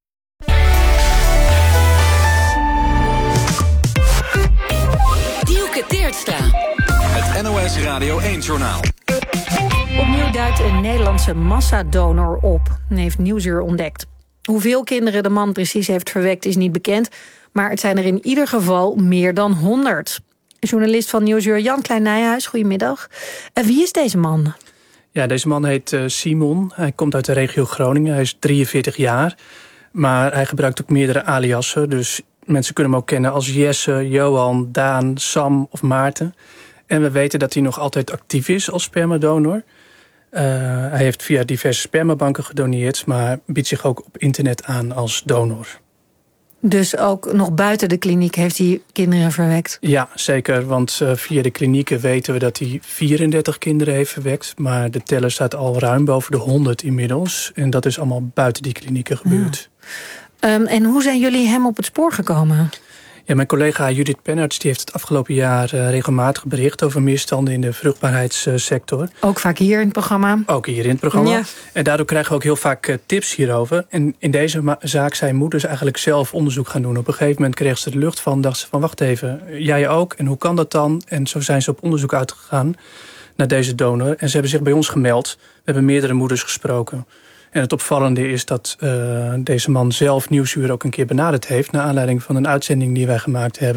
Dielke Teertstra. Het N O S Radio één-journaal. Opnieuw duikt een Nederlandse massadonor op, heeft Nieuwsuur ontdekt. Hoeveel kinderen de man precies heeft verwekt is niet bekend, maar het zijn er in ieder geval meer dan honderd. Journalist van Nieuwsuur Jan Klein-Nijhuis, goedemiddag. En wie is deze man? Ja, deze man heet uh, Simon. Hij komt uit de regio Groningen. Hij is drieënveertig jaar. Maar hij gebruikt ook meerdere aliassen. Dus mensen kunnen hem ook kennen als Jesse, Johan, Daan, Sam of Maarten. En we weten dat hij nog altijd actief is als spermadonor. Uh, hij heeft via diverse spermabanken gedoneerd, maar biedt zich ook op internet aan als donor. Dus ook nog buiten de kliniek heeft hij kinderen verwekt? Ja, zeker. Want uh, via de klinieken weten we dat hij vierendertig kinderen heeft verwekt. Maar de teller staat al ruim boven de honderd inmiddels. En dat is allemaal buiten die klinieken gebeurd. Ja. Um, en hoe zijn jullie hem op het spoor gekomen? Ja, mijn collega Judith Pennerts die heeft het afgelopen jaar uh, regelmatig bericht over misstanden in de vruchtbaarheidssector. Ook vaak hier in het programma? Ook hier in het programma. Ja. En daardoor krijgen we ook heel vaak uh, tips hierover. En in deze ma- zaak zijn moeders eigenlijk zelf onderzoek gaan doen. Op een gegeven moment kreeg ze de lucht van, dacht ze van wacht even, jij ook? En hoe kan dat dan? En zo zijn ze op onderzoek uitgegaan naar deze donor. En ze hebben zich bij ons gemeld. We hebben meerdere moeders gesproken. En het opvallende is dat uh, deze man zelf Nieuwsuur ook een keer benaderd heeft, naar aanleiding van een uitzending die wij gemaakt hebben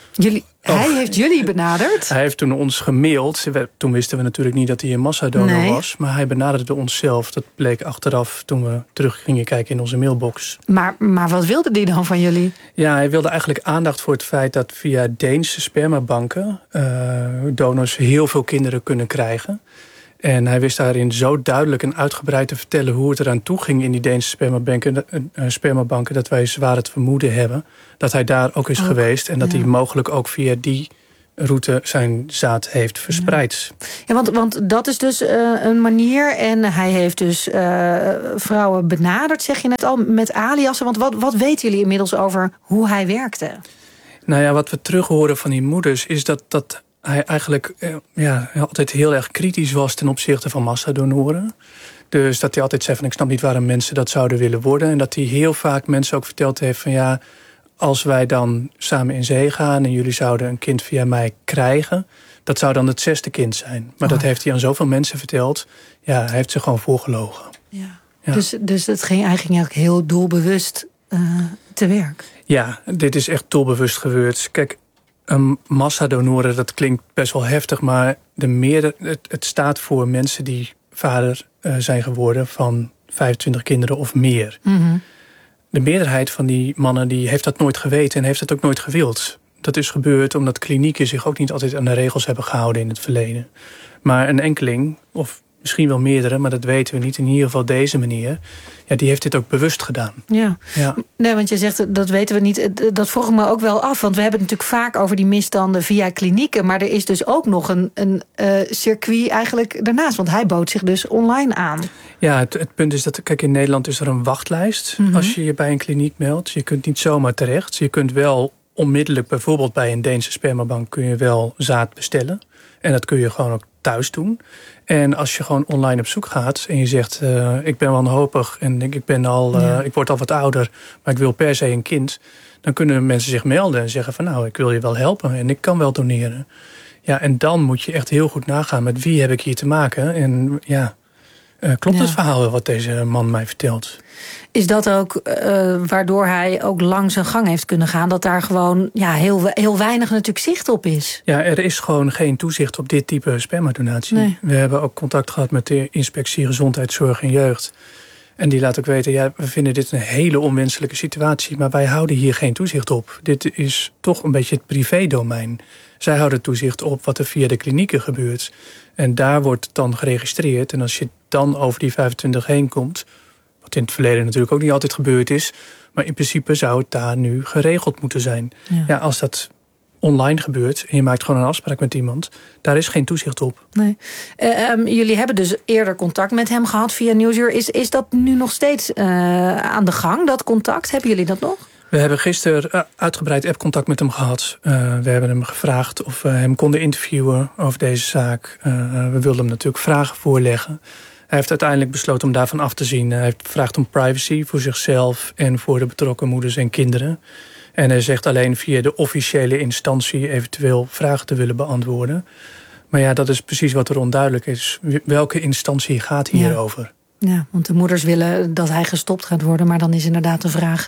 Jullie, oh. Hij heeft jullie benaderd? Hij heeft toen ons gemaild. Toen wisten we natuurlijk niet dat hij een massadonor nee. was. Maar hij benaderde ons zelf. Dat bleek achteraf toen we terug gingen kijken in onze mailbox. Maar, maar wat wilde hij dan van jullie? Ja, hij wilde eigenlijk aandacht voor het feit dat via Deense spermabanken Uh, donors heel veel kinderen kunnen krijgen. En hij wist daarin zo duidelijk en uitgebreid te vertellen hoe het eraan toe ging in die Deense spermabanken, uh, spermabanken dat wij zwaar het vermoeden hebben dat hij daar ook is ook, geweest. En dat ja. hij mogelijk ook via die route zijn zaad heeft verspreid. Ja, ja want, want dat is dus uh, een manier. En hij heeft dus uh, vrouwen benaderd, zeg je net al, met aliasen. Want wat, wat weten jullie inmiddels over hoe hij werkte? Nou ja, wat we terug horen van die moeders is dat, dat hij eigenlijk uh, ja, altijd heel erg kritisch was ten opzichte van massadonoren. Dus dat hij altijd zei van ik snap niet waarom mensen dat zouden willen worden. En dat hij heel vaak mensen ook verteld heeft van ja, als wij dan samen in zee gaan en jullie zouden een kind via mij krijgen, dat zou dan het zesde kind zijn. Maar oh. dat heeft hij aan zoveel mensen verteld. Ja, hij heeft ze gewoon voorgelogen. Ja. Ja. Dus, dus het ging, hij ging eigenlijk heel doelbewust uh, te werk. Ja, dit is echt doelbewust gebeurd. Kijk, een massadonoren, dat klinkt best wel heftig, maar de meerder, het, het staat voor mensen die vader uh, zijn geworden van vijfentwintig kinderen of meer. Mm-hmm. De meerderheid van die mannen die heeft dat nooit geweten en heeft het ook nooit gewild. Dat is gebeurd omdat klinieken zich ook niet altijd aan de regels hebben gehouden in het verleden. Maar een enkeling, of misschien wel meerdere, maar dat weten we niet, in ieder geval deze meneer, ja, die heeft dit ook bewust gedaan. Ja. ja. Nee, want je zegt, dat weten we niet. Dat vroeg ik me ook wel af, want we hebben het natuurlijk vaak over die misstanden via klinieken, maar er is dus ook nog een, een uh, circuit eigenlijk daarnaast, want hij bood zich dus online aan. Ja, het, het punt is dat, kijk, in Nederland is er een wachtlijst mm-hmm. als je je bij een kliniek meldt. Je kunt niet zomaar terecht. Je kunt wel onmiddellijk, bijvoorbeeld bij een Deense spermabank, kun je wel zaad bestellen. En dat kun je gewoon ook thuis doen. En als je gewoon online op zoek gaat en je zegt, uh, ik ben wanhopig en ik, ik, ben al, uh, ja. ik word al wat ouder, maar ik wil per se een kind, dan kunnen mensen zich melden en zeggen van nou, ik wil je wel helpen en ik kan wel doneren. Ja, en dan moet je echt heel goed nagaan met wie heb ik hier te maken. En ja, uh, klopt ja. het verhaal wat deze man mij vertelt? Is dat ook uh, waardoor hij ook lang zijn gang heeft kunnen gaan, dat daar gewoon ja, heel, heel weinig natuurlijk zicht op is? Ja, er is gewoon geen toezicht op dit type spermadonatie. Nee. We hebben ook contact gehad met de Inspectie Gezondheidszorg en Jeugd. En die laat ook weten, ja, we vinden dit een hele onwenselijke situatie, maar wij houden hier geen toezicht op. Dit is toch een beetje het privédomein. Zij houden toezicht op wat er via de klinieken gebeurt. En daar wordt het dan geregistreerd. En als je dan over die vijfentwintig heen komt, wat in het verleden natuurlijk ook niet altijd gebeurd is, maar in principe zou het daar nu geregeld moeten zijn. Ja, ja als dat online gebeurt en je maakt gewoon een afspraak met iemand, daar is geen toezicht op. Nee. Uh, um, jullie hebben dus eerder contact met hem gehad via Nieuwsuur. Is, is dat nu nog steeds uh, aan de gang, dat contact? Hebben jullie dat nog? We hebben gisteren uitgebreid appcontact met hem gehad. Uh, we hebben hem gevraagd of we hem konden interviewen over deze zaak. Uh, we wilden hem natuurlijk vragen voorleggen. Hij heeft uiteindelijk besloten om daarvan af te zien. Hij heeft gevraagd om privacy voor zichzelf en voor de betrokken moeders en kinderen. En hij zegt alleen via de officiële instantie eventueel vragen te willen beantwoorden. Maar ja, dat is precies wat er onduidelijk is. Welke instantie gaat hierover? Ja, ja, want de moeders willen dat hij gestopt gaat worden, maar dan is inderdaad de vraag,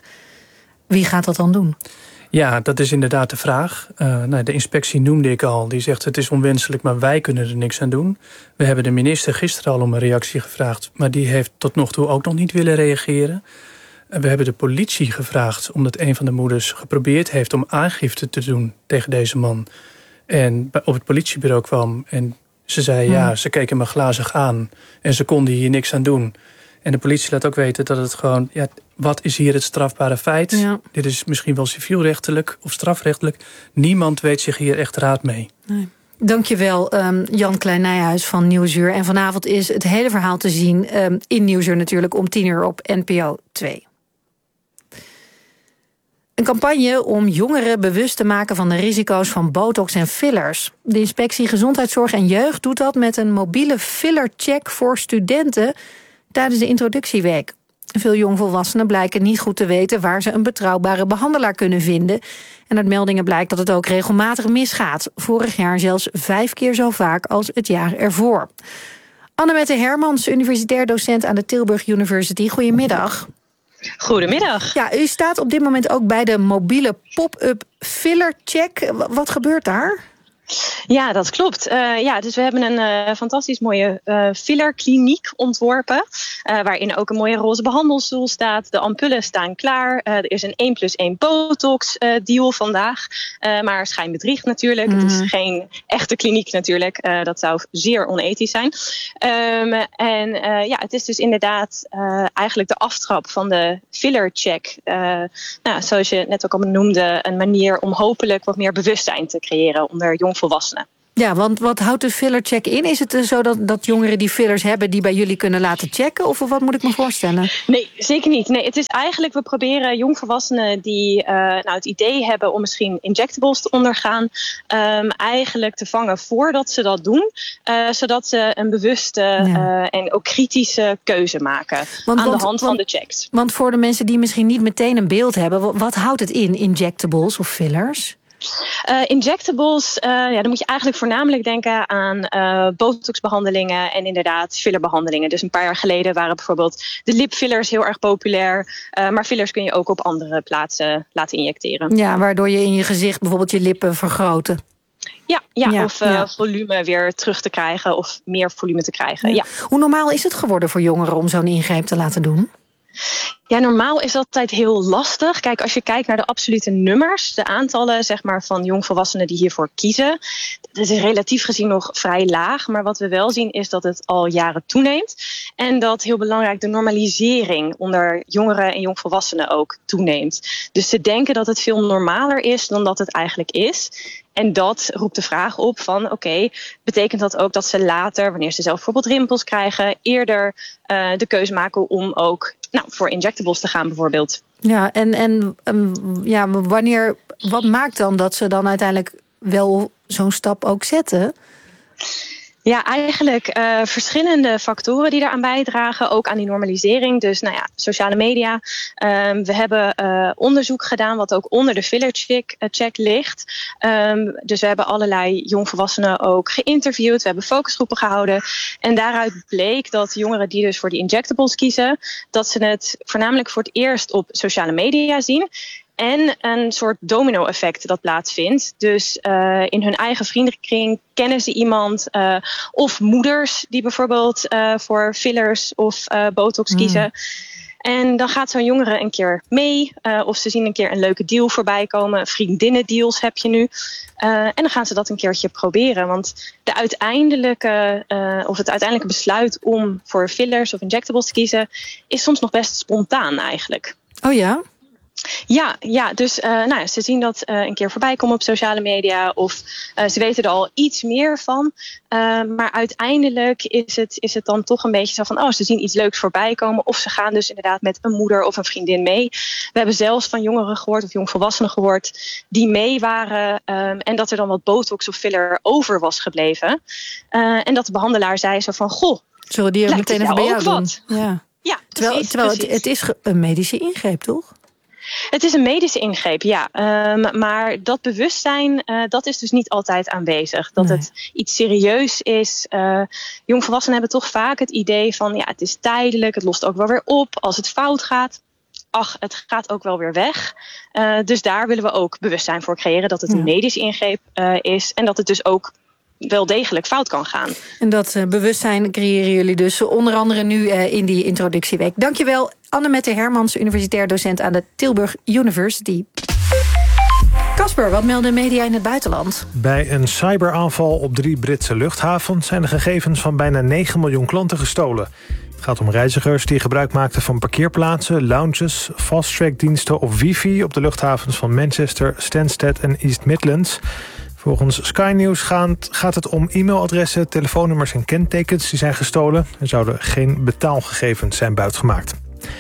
wie gaat dat dan doen? Ja, dat is inderdaad de vraag. Uh, nou, de inspectie noemde ik al. Die zegt het is onwenselijk, maar wij kunnen er niks aan doen. We hebben de minister gisteren al om een reactie gevraagd, maar die heeft tot nog toe ook nog niet willen reageren. We hebben de politie gevraagd omdat een van de moeders geprobeerd heeft om aangifte te doen tegen deze man. En op het politiebureau kwam en ze zei hmm. ja, ze keken me glazig aan en ze konden hier niks aan doen. En de politie laat ook weten dat het gewoon, ja, wat is hier het strafbare feit? Ja. Dit is misschien wel civielrechtelijk of strafrechtelijk. Niemand weet zich hier echt raad mee. Nee. Dankjewel, um, Jan Klein-Nijhuis van Nieuwsuur. En vanavond is het hele verhaal te zien um, in Nieuwsuur natuurlijk om tien uur op N P O twee. Een campagne om jongeren bewust te maken van de risico's van botox en fillers. De Inspectie Gezondheidszorg en Jeugd doet dat met een mobiele fillercheck voor studenten tijdens de introductieweek. Veel jongvolwassenen blijken niet goed te weten waar ze een betrouwbare behandelaar kunnen vinden. En uit meldingen blijkt dat het ook regelmatig misgaat. Vorig jaar zelfs vijf keer zo vaak als het jaar ervoor. Annemette Hermans, universitair docent aan de Tilburg University. Goedemiddag. Goedemiddag. Ja, u staat op dit moment ook bij de mobiele pop-up filler check. Wat gebeurt daar? Ja, dat klopt. Uh, ja, dus we hebben een uh, fantastisch mooie uh, fillerkliniek ontworpen. Uh, waarin ook een mooie roze behandelstoel staat. De ampullen staan klaar. Uh, er is een één plus één botox uh, deal vandaag. Uh, maar schijnbedriegt natuurlijk. Mm-hmm. Het is geen echte kliniek natuurlijk. Uh, dat zou zeer onethisch zijn. Um, en uh, ja, het is dus inderdaad uh, eigenlijk de aftrap van de fillercheck. Uh, nou, zoals je net ook al noemde, een manier om hopelijk wat meer bewustzijn te creëren onder jongvolwassenen. Ja, want wat houdt de fillercheck in? Is het zo dat, dat jongeren die fillers hebben die bij jullie kunnen laten checken? Of wat moet ik me voorstellen? Nee, zeker niet. Nee, het is eigenlijk, we proberen jongvolwassenen die uh, nou, het idee hebben om misschien injectables te ondergaan, um, eigenlijk te vangen voordat ze dat doen. Uh, zodat ze een bewuste ja. uh, en ook kritische keuze maken want, aan want, de hand want, van de checks. Want voor de mensen die misschien niet meteen een beeld hebben, wat, wat houdt het in, injectables of fillers? Uh, injectables, uh, ja, dan moet je eigenlijk voornamelijk denken aan uh, botoxbehandelingen en inderdaad fillerbehandelingen. Dus een paar jaar geleden waren bijvoorbeeld de lipfillers heel erg populair. Uh, maar fillers kun je ook op andere plaatsen laten injecteren. Ja, waardoor je in je gezicht bijvoorbeeld je lippen vergroten. Ja, ja, ja of uh, ja. volume weer terug te krijgen of meer volume te krijgen. Ja. Ja. Hoe normaal is het geworden voor jongeren om zo'n ingreep te laten doen? Ja, normaal is dat altijd heel lastig. Kijk, als je kijkt naar de absolute nummers, de aantallen zeg maar, van jongvolwassenen die hiervoor kiezen, dat is relatief gezien nog vrij laag. Maar wat we wel zien is dat het al jaren toeneemt. En dat heel belangrijk de normalisering onder jongeren en jongvolwassenen ook toeneemt. Dus ze denken dat het veel normaler is dan dat het eigenlijk is. En dat roept de vraag op van oké, okay, betekent dat ook dat ze later, wanneer ze zelf bijvoorbeeld rimpels krijgen, eerder uh, de keuze maken om ook nou, voor injectables te gaan bijvoorbeeld. Ja, en, en um, ja, wanneer, wat maakt dan dat ze dan uiteindelijk wel zo'n stap ook zetten? Ja, eigenlijk uh, verschillende factoren die daaraan bijdragen, ook aan die normalisering. Dus nou ja, sociale media. Um, we hebben uh, onderzoek gedaan wat ook onder de fillercheck uh, check ligt. Um, dus we hebben allerlei jongvolwassenen ook geïnterviewd. We hebben focusgroepen gehouden. En daaruit bleek dat jongeren die dus voor die injectables kiezen, dat ze het voornamelijk voor het eerst op sociale media zien. En een soort domino-effect dat plaatsvindt. Dus uh, in hun eigen vriendenkring kennen ze iemand. Uh, of moeders die bijvoorbeeld uh, voor fillers of uh, botox kiezen. Mm. En dan gaat zo'n jongere een keer mee. Uh, of ze zien een keer een leuke deal voorbij komen. Vriendinnendeals heb je nu. Uh, en dan gaan ze dat een keertje proberen. Want de uiteindelijke, uh, of het uiteindelijke besluit om voor fillers of injectables te kiezen is soms nog best spontaan eigenlijk. Oh ja? Ja, ja, dus uh, nou ja, ze zien dat uh, een keer voorbij komen op sociale media. Of uh, ze weten er al iets meer van. Uh, maar uiteindelijk is het, is het dan toch een beetje zo van, oh, ze zien iets leuks voorbij komen. Of ze gaan dus inderdaad met een moeder of een vriendin mee. We hebben zelfs van jongeren gehoord of jongvolwassenen gehoord die mee waren. Um, en dat er dan wat botox of filler over was gebleven. Uh, en dat de behandelaar zei zo van, goh, zullen die ook meteen even bij jou doen? Ja, ja precies, terwijl terwijl precies. Het, het is een medische ingreep, toch? Het is een medische ingreep, ja. Um, maar dat bewustzijn, uh, dat is dus niet altijd aanwezig. Dat nee. het iets serieus is. Uh, jongvolwassenen hebben toch vaak het idee van, ja, het is tijdelijk. Het lost ook wel weer op als het fout gaat. Ach, het gaat ook wel weer weg. Uh, dus daar willen we ook bewustzijn voor creëren. Dat het ja. een medische ingreep uh, is. En dat het dus ook wel degelijk fout kan gaan. En dat uh, bewustzijn creëren jullie dus onder andere nu uh, in die introductieweek. Dankjewel, Annemette Hermans, universitair docent aan de Tilburg University. Casper, wat melden media in het buitenland? Bij een cyberaanval op drie Britse luchthavens zijn de gegevens van bijna negen miljoen klanten gestolen. Het gaat om reizigers die gebruik maakten van parkeerplaatsen, lounges, fast-track-diensten of wifi op de luchthavens van Manchester, Stansted en East Midlands. Volgens Sky News gaat het om e-mailadressen, telefoonnummers en kentekens die zijn gestolen. Er zouden geen betaalgegevens zijn buitgemaakt.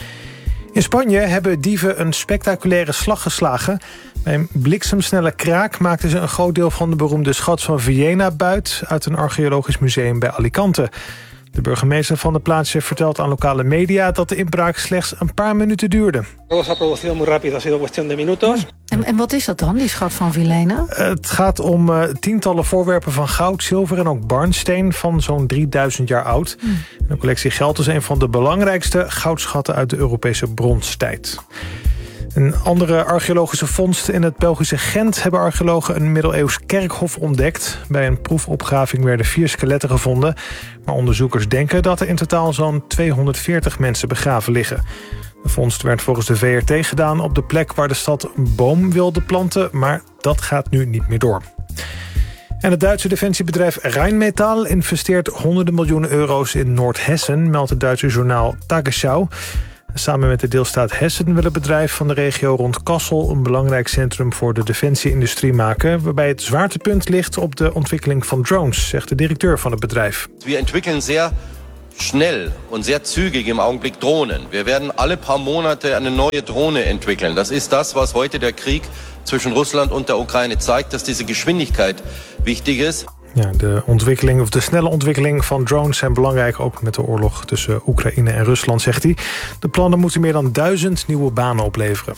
In Spanje hebben dieven een spectaculaire slag geslagen. Bij een bliksemsnelle kraak maakten ze een groot deel van de beroemde schat van Viena buit uit een archeologisch museum bij Alicante. De burgemeester van de plaats vertelt aan lokale media dat de inbraak slechts een paar minuten duurde. Todo se ha producido muy rápido, ha sido cuestión de minutos. En, en wat is dat dan, die schat van Vilena? Het gaat om uh, tientallen voorwerpen van goud, zilver en ook barnsteen van zo'n drieduizend jaar oud. Hmm. De collectie geldt als een van de belangrijkste goudschatten uit de Europese bronstijd. Een andere archeologische vondst in het Belgische Gent hebben archeologen een middeleeuws kerkhof ontdekt. Bij een proefopgraving werden vier skeletten gevonden. Maar onderzoekers denken dat er in totaal zo'n tweehonderdveertig mensen begraven liggen. De vondst werd volgens de V R T gedaan op de plek waar de stad een boom wilde planten, maar dat gaat nu niet meer door. En het Duitse defensiebedrijf Rheinmetall investeert honderden miljoenen euro's in Noordhessen, meldt het Duitse journaal Tagesschau. Samen met de deelstaat Hessen wil het bedrijf van de regio rond Kassel een belangrijk centrum voor de defensieindustrie maken, waarbij het zwaartepunt ligt op de ontwikkeling van drones, zegt de directeur van het bedrijf. We ontwikkelen zeer schnell und sehr zügig im Augenblick Drohnen. Wir werden alle paar Monate eine neue Drohne entwickeln. Das ist das, was heute der Krieg zwischen Russland und der Ukraine zeigt, dass diese Geschwindigkeit wichtig ist. Ja, de ontwikkeling of de snelle ontwikkeling van drones zijn belangrijk, ook met de oorlog tussen Oekraïne en Rusland, zegt hij. De plannen moeten meer dan duizend nieuwe banen opleveren.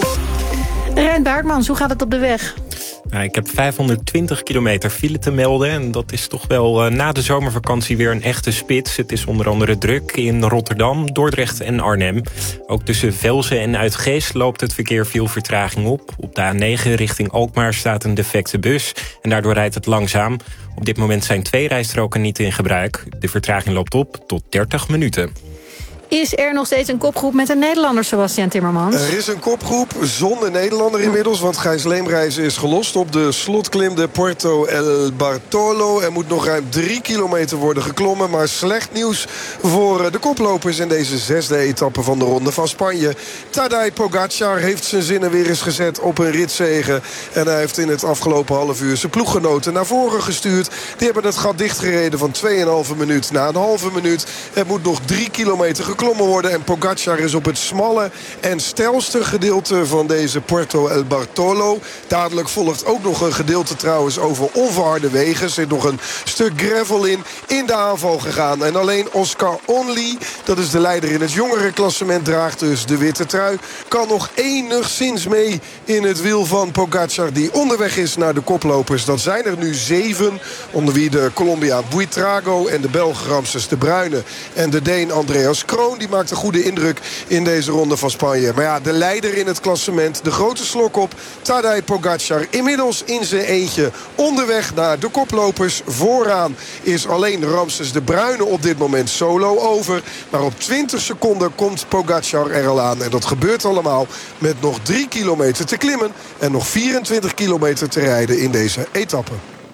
Rijn Baartmans, hoe gaat het op de weg? Nou, ik heb vijfhonderdtwintig kilometer file te melden. En dat is toch wel uh, na de zomervakantie weer een echte spits. Het is onder andere druk in Rotterdam, Dordrecht en Arnhem. Ook tussen Velzen en Uitgeest loopt het verkeer veel vertraging op. Op de A negen richting Alkmaar staat een defecte bus. En daardoor rijdt het langzaam. Op dit moment zijn twee rijstroken niet in gebruik. De vertraging loopt op tot dertig minuten. Is er nog steeds een kopgroep met een Nederlander, Sebastian Timmermans? Er is een kopgroep zonder Nederlander inmiddels, want Gijs Leemreizen is gelost op de slotklim de Puerto El Bartolo. Er moet nog ruim drie kilometer worden geklommen, maar slecht nieuws voor de koplopers in deze zesde etappe van de Ronde van Spanje. Tadej Pogacar heeft zijn zinnen weer eens gezet op een ritzege. En hij heeft in het afgelopen half uur zijn ploeggenoten naar voren gestuurd. Die hebben het gat dichtgereden van twee komma vijf minuut na een halve minuut. Er moet nog drie kilometer geklommen worden en Pogacar is op het smalle en steilste gedeelte van deze Puerto El Bartolo. Dadelijk volgt ook nog een gedeelte trouwens over onverharde wegen. Er zit nog een stuk gravel in, in de aanval gegaan. En alleen Oscar Only, dat is de leider in het jongerenklassement, draagt dus de witte trui, kan nog enigszins mee in het wiel van Pogacar, die onderweg is naar de koplopers. Dat zijn er nu zeven, onder wie de Colombiaan Buitrago en de Belg Ramses de Bruyne en de Deen Andreas Kroon. Die maakt een goede indruk in deze Ronde van Spanje. Maar ja, de leider in het klassement, de grote slok op, Tadej Pogacar, inmiddels in zijn eentje onderweg naar de koplopers. Vooraan is alleen Ramses de Bruyne op dit moment solo over. Maar op twintig seconden komt Pogacar er al aan. En dat gebeurt allemaal met nog drie kilometer te klimmen en nog vierentwintig kilometer te rijden in deze etappe.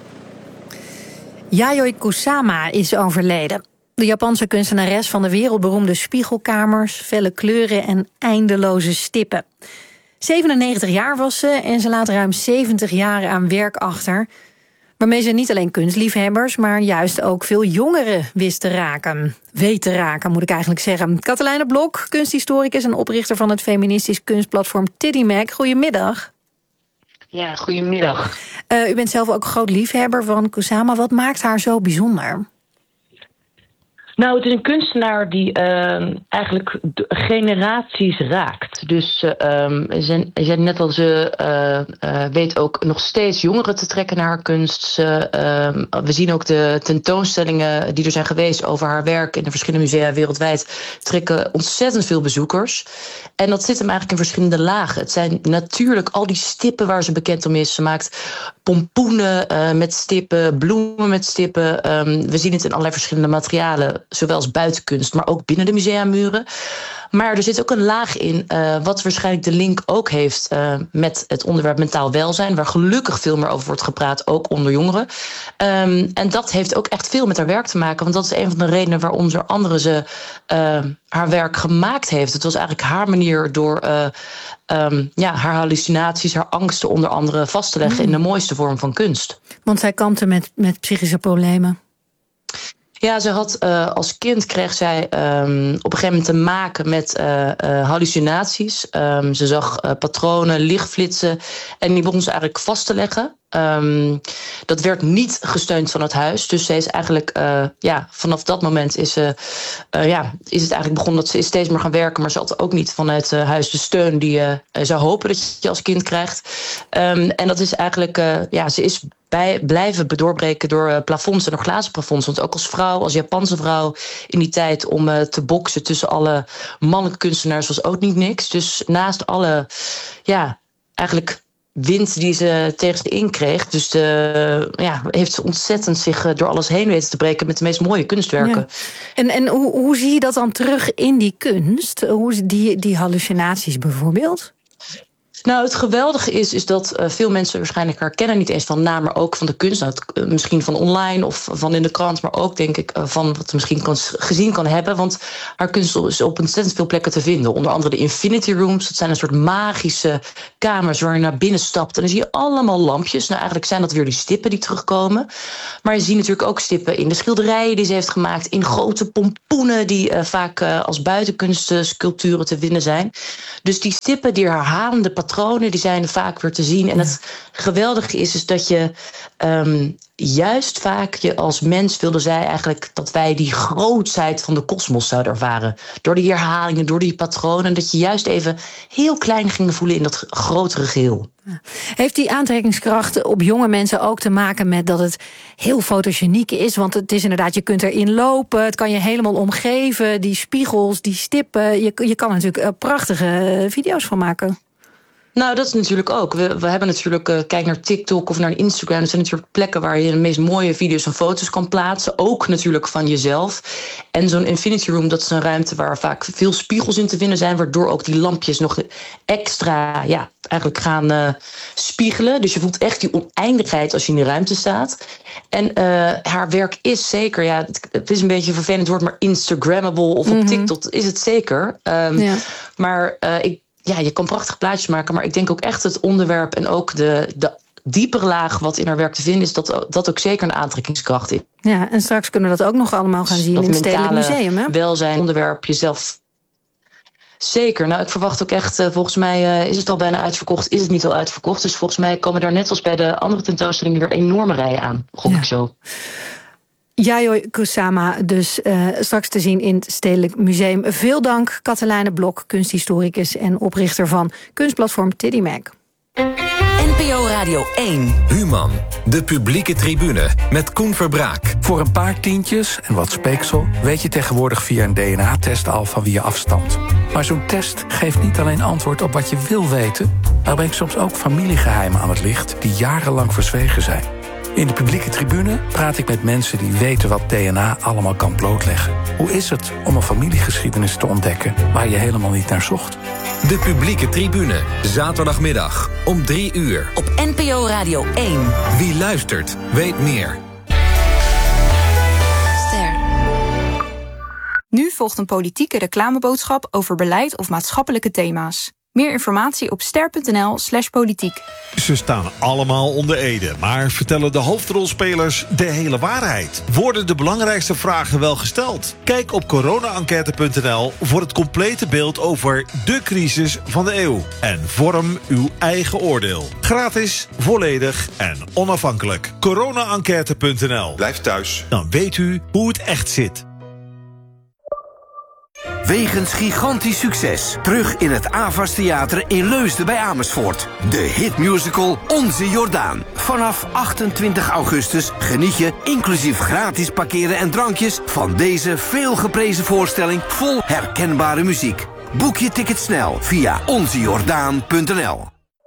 Yayoi Kusama is overleden. De Japanse kunstenares van de wereldberoemde spiegelkamers, felle kleuren en eindeloze stippen. zevenennegentig jaar was ze en ze laat ruim zeventig jaar aan werk achter, waarmee ze niet alleen kunstliefhebbers, maar juist ook veel jongeren wist te raken. Weet te raken, moet ik eigenlijk zeggen. Katelijne Blok, kunsthistoricus en oprichter van het feministisch kunstplatform Tiddy Mac. Goedemiddag. Ja, goedemiddag. Uh, u bent zelf ook groot liefhebber van Kusama. Wat maakt haar zo bijzonder? Nou, het is een kunstenaar die uh, eigenlijk generaties raakt. Dus uh, um, ze, ze, net als ze uh, uh, weet ook nog steeds jongeren te trekken naar haar kunst. Ze, uh, we zien ook de tentoonstellingen die er zijn geweest over haar werk in de verschillende musea wereldwijd trekken ontzettend veel bezoekers. En dat zit hem eigenlijk in verschillende lagen. Het zijn natuurlijk al die stippen waar ze bekend om is. Ze maakt pompoenen uh, met stippen, bloemen met stippen. Um, we zien het in allerlei verschillende materialen, zowel als buitenkunst, maar ook binnen de museamuren. Maar er zit ook een laag in, uh, wat waarschijnlijk de link ook heeft uh, met het onderwerp mentaal welzijn, waar gelukkig veel meer over wordt gepraat, ook onder jongeren. Um, en dat heeft ook echt veel met haar werk te maken, want dat is een van de redenen waarom onder andere ze uh, haar werk gemaakt heeft. Het was eigenlijk haar manier door uh, um, ja, haar hallucinaties, haar angsten onder andere vast te leggen mm. in de mooiste vorm van kunst. Want zij kampte met, met psychische problemen. Ja, ze had uh, als kind kreeg zij um, op een gegeven moment te maken met uh, uh, hallucinaties. Um, ze zag uh, patronen, lichtflitsen en die begon ze eigenlijk vast te leggen. Um, dat werd niet gesteund van het huis. Dus ze is eigenlijk, uh, ja, vanaf dat moment is, uh, uh, ja, is het eigenlijk begonnen dat ze is steeds meer gaan werken. Maar ze had ook niet vanuit uh, huis de steun die je uh, zou hopen dat je als kind krijgt. Um, en dat is eigenlijk, uh, ja, ze is bij, blijven doorbreken door uh, plafonds en door glazen plafonds. Want ook als vrouw, als Japanse vrouw in die tijd om uh, te boksen tussen alle mannelijke kunstenaars was ook niet niks. Dus naast alle, ja, eigenlijk wind die ze tegen ze in kreeg. Dus de, ja, heeft ze ontzettend zich door alles heen weten te breken met de meest mooie kunstwerken. Ja. En, en hoe, hoe zie je dat dan terug in die kunst? Hoe, die, die hallucinaties bijvoorbeeld? Nou, het geweldige is, is dat uh, veel mensen waarschijnlijk haar kennen. Niet eens van naam, maar ook van de kunst. Nou, het, uh, misschien van online of van in de krant. Maar ook, denk ik, uh, van wat ze misschien kan, gezien kan hebben. Want haar kunst is op ontzettend veel plekken te vinden. Onder andere de Infinity Rooms. Dat zijn een soort magische kamers waar je naar binnen stapt. En dan zie je allemaal lampjes. Nou, eigenlijk zijn dat weer die stippen die terugkomen. Maar je ziet natuurlijk ook stippen in de schilderijen die ze heeft gemaakt. In grote pompoenen die uh, vaak uh, als buitenkunstsculpturen te vinden zijn. Dus die stippen, die herhalende patronen, die zijn vaak weer te zien. En het geweldige is, is dat je um, juist vaak je als mens wilde zij eigenlijk dat wij die grootheid van de kosmos zouden ervaren. Door die herhalingen, door die patronen. Dat je juist even heel klein ging voelen in dat grotere geheel. Heeft die aantrekkingskracht op jonge mensen ook te maken met dat het heel fotogeniek is? Want het is inderdaad, je kunt erin lopen, het kan je helemaal omgeven. Die spiegels, die stippen, je, je kan er natuurlijk prachtige video's van maken. Nou, dat is natuurlijk ook. We, we hebben natuurlijk, uh, kijk naar TikTok of naar Instagram. Dat zijn natuurlijk plekken waar je de meest mooie video's en foto's kan plaatsen. Ook natuurlijk van jezelf. En zo'n Infinity Room, dat is een ruimte waar vaak veel spiegels in te vinden zijn. Waardoor ook die lampjes nog extra, ja, eigenlijk gaan uh, spiegelen. Dus je voelt echt die oneindigheid als je in die ruimte staat. En uh, haar werk is zeker, ja, het, het is een beetje een vervelend woord, maar Instagrammable of op mm-hmm. TikTok is het zeker. Um, ja. Maar uh, ik Ja, je kan prachtige plaatjes maken, maar ik denk ook echt het onderwerp en ook de, de diepere laag wat in haar werk te vinden is, dat dat ook zeker een aantrekkingskracht is. Ja, en straks kunnen we dat ook nog allemaal gaan zien dat in het Stedelijk Museum, hè? Welzijn, onderwerp, jezelf. Zeker. Nou, ik verwacht ook echt, uh, volgens mij uh, is het al bijna uitverkocht, is het niet al uitverkocht. Dus volgens mij komen daar net als bij de andere tentoonstellingen weer enorme rijen aan, gok ja. ik zo. Yayoi Kusama dus uh, straks te zien in het Stedelijk Museum. Veel dank, Katelijne Blok, kunsthistoricus en oprichter van kunstplatform Tiddy Mac. N P O Radio één. Human, de publieke tribune met Koen Verbraak. Voor een paar tientjes en wat speeksel weet je tegenwoordig via een D N A-test al van wie je afstamt. Maar zo'n test geeft niet alleen antwoord op wat je wil weten, maar brengt soms ook familiegeheimen aan het licht die jarenlang verzwegen zijn. In de publieke tribune praat ik met mensen die weten wat D N A allemaal kan blootleggen. Hoe is het om een familiegeschiedenis te ontdekken waar je helemaal niet naar zocht? De publieke tribune, zaterdagmiddag om drie uur. Op N P O Radio één. Wie luistert, weet meer. Ster. Nu volgt een politieke reclameboodschap over beleid of maatschappelijke thema's. Meer informatie op ster.nl slash politiek. Ze staan allemaal onder ede, maar vertellen de hoofdrolspelers de hele waarheid? Worden de belangrijkste vragen wel gesteld? Kijk op corona enquête punt n l voor het complete beeld over de crisis van de eeuw. En vorm uw eigen oordeel. Gratis, volledig en onafhankelijk. corona enquête punt n l. Blijf thuis. Dan weet u hoe het echt zit. Wegens gigantisch succes terug in het Avas Theater in Leusden bij Amersfoort. De hitmusical Onze Jordaan. Vanaf achtentwintig augustus geniet je, inclusief gratis parkeren en drankjes, van deze veelgeprezen voorstelling vol herkenbare muziek. Boek je ticket snel via onze jordaan punt n l.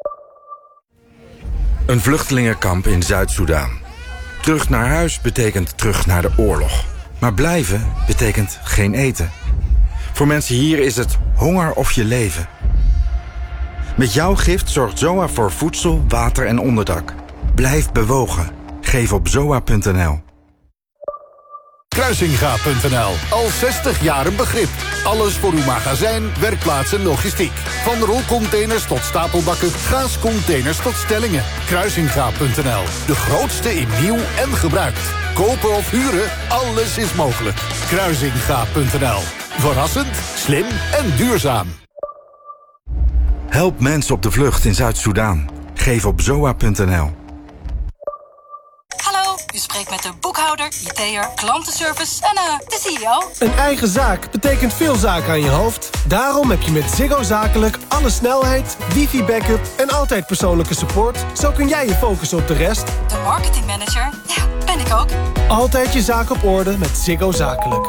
Een vluchtelingenkamp in Zuid-Soedan. Terug naar huis betekent terug naar de oorlog. Maar blijven betekent geen eten. Voor mensen hier is het honger of je leven. Met jouw gift zorgt Z O A voor voedsel, water en onderdak. Blijf bewogen. Geef op zoa punt n l. Kruisinga punt n l. Al zestig jaar een begrip. Alles voor uw magazijn, werkplaats en logistiek. Van rolcontainers tot stapelbakken, gaascontainers tot stellingen. Kruisinga punt n l. De grootste in nieuw en gebruikt. Kopen of huren, alles is mogelijk. Kruisinga punt n l. Verrassend, slim en duurzaam. Help mensen op de vlucht in Zuid-Soedan. Geef op zoa punt n l. met de boekhouder, I T'er, klantenservice en uh, de C E O. Een eigen zaak betekent veel zaken aan je hoofd. Daarom heb je met Ziggo Zakelijk alle snelheid, wifi-backup en altijd persoonlijke support. Zo kun jij je focussen op de rest. De marketingmanager, ja, ben ik ook. Altijd je zaak op orde met Ziggo Zakelijk.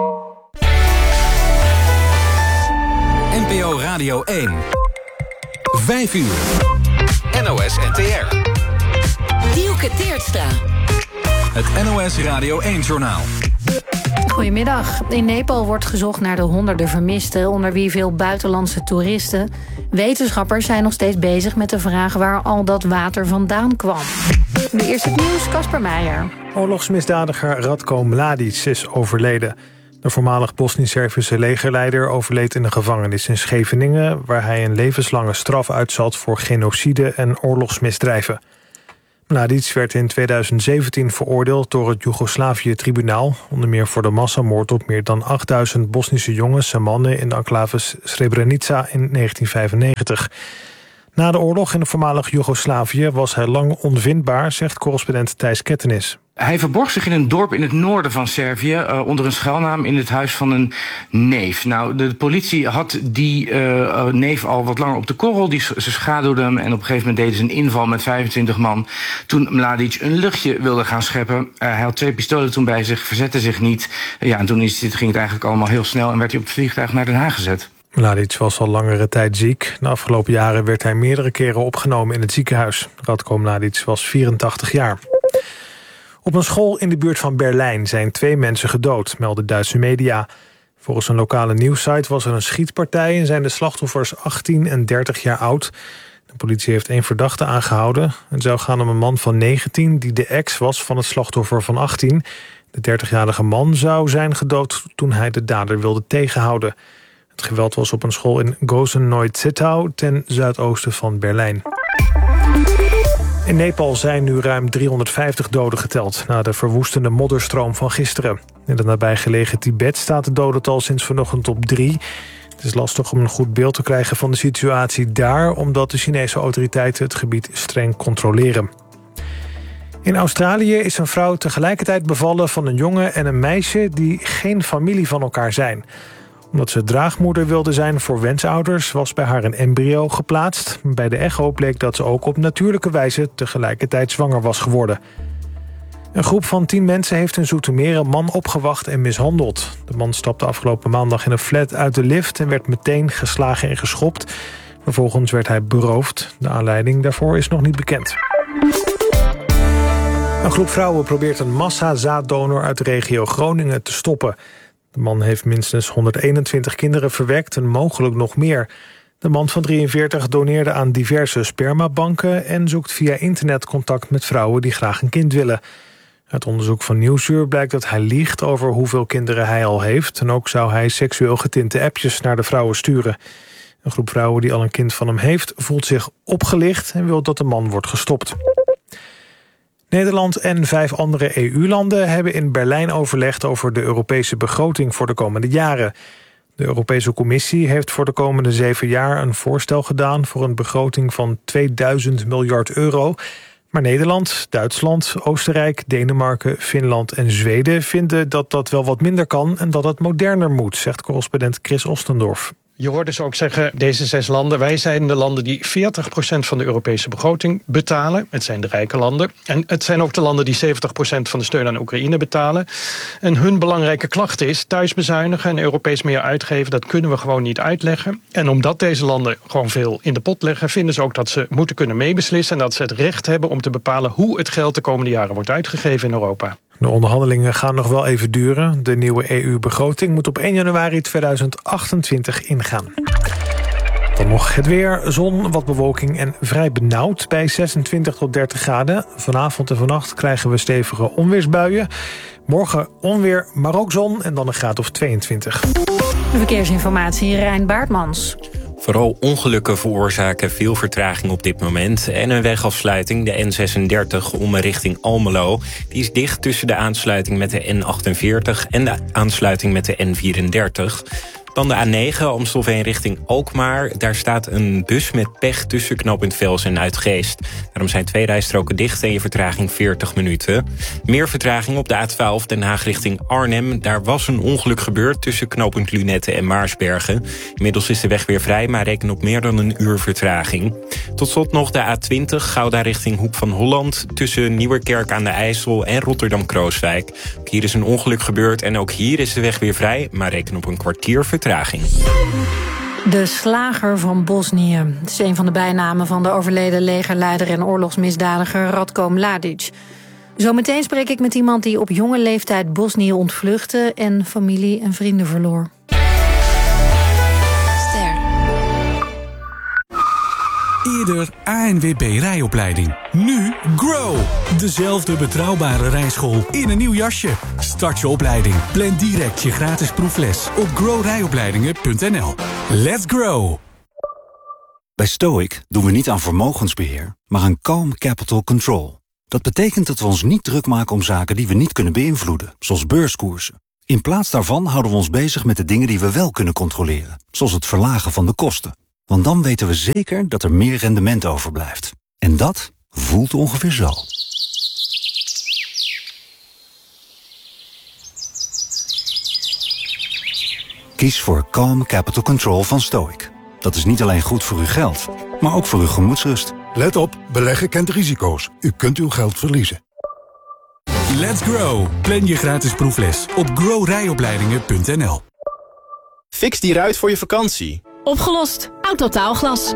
N P O Radio één. Vijf uur. N O S N T R. Dielke Teertstra. Het N O S Radio één-journaal. Goedemiddag. In Nepal wordt gezocht naar de honderden vermisten, onder wie veel buitenlandse toeristen. Wetenschappers zijn nog steeds bezig met de vraag waar al dat water vandaan kwam. Nu eerst het nieuws, Casper Meijer. Oorlogsmisdadiger Ratko Mladic is overleden. De voormalig Bosnisch-Servische legerleider overleed in de gevangenis in Scheveningen, waar hij een levenslange straf uitzat voor genocide en oorlogsmisdrijven. Mladic werd in tweeduizend zeventien veroordeeld door het Joegoslavië-tribunaal, onder meer voor de massamoord op meer dan achtduizend Bosnische jongens en mannen in de enclave Srebrenica in negentien vijfennegentig. Na de oorlog in het voormalig Joegoslavië was hij lang onvindbaar, zegt correspondent Thijs Kettenis. Hij verborg zich in een dorp in het noorden van Servië, uh, onder een schuilnaam in het huis van een neef. Nou, de, de politie had die uh, neef al wat langer op de korrel. Die, ze schaduwden hem en op een gegeven moment deden ze een inval met vijfentwintig man. Toen Mladic een luchtje wilde gaan scheppen. Uh, hij had twee pistolen toen bij zich, verzette zich niet. Uh, ja, en toen is dit, ging het eigenlijk allemaal heel snel en werd hij op het vliegtuig naar Den Haag gezet. Mladic was al langere tijd ziek. De afgelopen jaren werd hij meerdere keren opgenomen in het ziekenhuis. Ratko Mladic was vierentachtig jaar. Op een school in de buurt van Berlijn zijn twee mensen gedood, melden Duitse media. Volgens een lokale nieuwssite was er een schietpartij en zijn de slachtoffers achttien en dertig jaar oud. De politie heeft één verdachte aangehouden. Het zou gaan om een man van negentien die de ex was van het slachtoffer van achttien. De dertigjarige man zou zijn gedood toen hij de dader wilde tegenhouden. Het geweld was op een school in Gosen-Neustadt ten zuidoosten van Berlijn. In Nepal zijn nu ruim driehonderdvijftig doden geteld na de verwoestende modderstroom van gisteren. In het nabijgelegen Tibet staat het dodental sinds vanochtend op drie. Het is lastig om een goed beeld te krijgen van de situatie daar, omdat de Chinese autoriteiten het gebied streng controleren. In Australië is een vrouw tegelijkertijd bevallen van een jongen en een meisje die geen familie van elkaar zijn. Omdat ze draagmoeder wilde zijn voor wensouders was bij haar een embryo geplaatst. Bij de echo bleek dat ze ook op natuurlijke wijze tegelijkertijd zwanger was geworden. Een groep van tien mensen heeft in Zoetermeer een man opgewacht en mishandeld. De man stapte afgelopen maandag in een flat uit de lift en werd meteen geslagen en geschopt. Vervolgens werd hij beroofd. De aanleiding daarvoor is nog niet bekend. Een groep vrouwen probeert een massa-zaaddonor uit de regio Groningen te stoppen. De man heeft minstens honderdeenentwintig kinderen verwekt en mogelijk nog meer. De man van drieënveertig doneerde aan diverse spermabanken en zoekt via internet contact met vrouwen die graag een kind willen. Uit onderzoek van Nieuwsuur blijkt dat hij liegt over hoeveel kinderen hij al heeft. En ook zou hij seksueel getinte appjes naar de vrouwen sturen. Een groep vrouwen die al een kind van hem heeft voelt zich opgelicht en wil dat de man wordt gestopt. Nederland en vijf andere E U-landen hebben in Berlijn overlegd over de Europese begroting voor de komende jaren. De Europese Commissie heeft voor de komende zeven jaar een voorstel gedaan voor een begroting van tweeduizend miljard euro. Maar Nederland, Duitsland, Oostenrijk, Denemarken, Finland en Zweden vinden dat dat wel wat minder kan en dat het moderner moet, zegt correspondent Chris Ostendorf. Je hoorde ze ook zeggen, deze zes landen, wij zijn de landen die veertig procent van de Europese begroting betalen. Het zijn de rijke landen. En het zijn ook de landen die zeventig procent van de steun aan Oekraïne betalen. En hun belangrijke klacht is, thuis bezuinigen en Europees meer uitgeven, dat kunnen we gewoon niet uitleggen. En omdat deze landen gewoon veel in de pot leggen, vinden ze ook dat ze moeten kunnen meebeslissen en dat ze het recht hebben om te bepalen hoe het geld de komende jaren wordt uitgegeven in Europa. De onderhandelingen gaan nog wel even duren. De nieuwe E U-begroting moet op één januari tweeduizend achtentwintig ingaan. Dan nog het weer, zon, wat bewolking en vrij benauwd bij zesentwintig tot dertig graden. Vanavond en vannacht krijgen we stevige onweersbuien. Morgen onweer, maar ook zon en dan een graad of tweeëntwintig. De verkeersinformatie, Rijn Baartmans. Vooral ongelukken veroorzaken veel vertraging op dit moment. En een wegafsluiting, de N zesendertig, om richting Almelo. Die is dicht tussen de aansluiting met de N achtenveertig en de aansluiting met de N vierendertig. Dan de A negen, Amstelveen richting Alkmaar. Daar staat een bus met pech tussen knooppunt Velsen en Uitgeest. Daarom zijn twee rijstroken dicht en je vertraging veertig minuten. Meer vertraging op de A twaalf Den Haag richting Arnhem. Daar was een ongeluk gebeurd tussen knooppunt Lunetten en Maarsbergen. Inmiddels is de weg weer vrij, maar reken op meer dan een uur vertraging. Tot slot nog de A twintig, Gouda richting Hoek van Holland. Tussen Nieuwerkerk aan de IJssel en Rotterdam-Krooswijk. Ook hier is een ongeluk gebeurd en ook hier is de weg weer vrij, maar reken op een kwartier vertraging. De slager van Bosnië. Het is een van de bijnamen van de overleden legerleider en oorlogsmisdadiger Ratko Mladic. Zometeen spreek ik met iemand die op jonge leeftijd Bosnië ontvluchtte en familie en vrienden verloor. Eerder A N W B rijopleiding. Nu Grow. Dezelfde betrouwbare rijschool in een nieuw jasje. Start je opleiding. Plan direct je gratis proefles op grow rijopleidingen punt n l. Let's grow. Bij Stoic doen we niet aan vermogensbeheer, maar aan calm capital control. Dat betekent dat we ons niet druk maken om zaken die we niet kunnen beïnvloeden, zoals beurskoersen. In plaats daarvan houden we ons bezig met de dingen die we wel kunnen controleren, zoals het verlagen van de kosten. Want dan weten we zeker dat er meer rendement overblijft. En dat voelt ongeveer zo. Kies voor Calm Capital Control van Stoic. Dat is niet alleen goed voor uw geld, maar ook voor uw gemoedsrust. Let op, beleggen kent risico's. U kunt uw geld verliezen. Let's grow. Plan je gratis proefles op grow rijopleidingen punt n l. Fix die ruit voor je vakantie. Opgelost. Autotaalglas.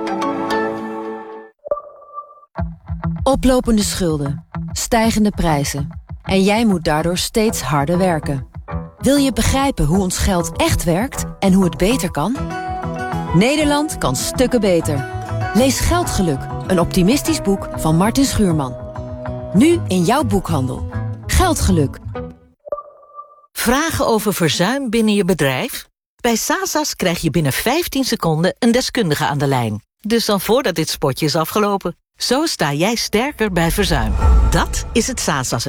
Oplopende schulden. Stijgende prijzen. En jij moet daardoor steeds harder werken. Wil je begrijpen hoe ons geld echt werkt en hoe het beter kan? Nederland kan stukken beter. Lees Geldgeluk, een optimistisch boek van Martin Schuurman. Nu in jouw boekhandel. Geldgeluk. Vragen over verzuim binnen je bedrijf? Bij Sasas krijg je binnen vijftien seconden een deskundige aan de lijn. Dus dan voordat dit spotje is afgelopen. Zo sta jij sterker bij verzuim. Dat is het Sasas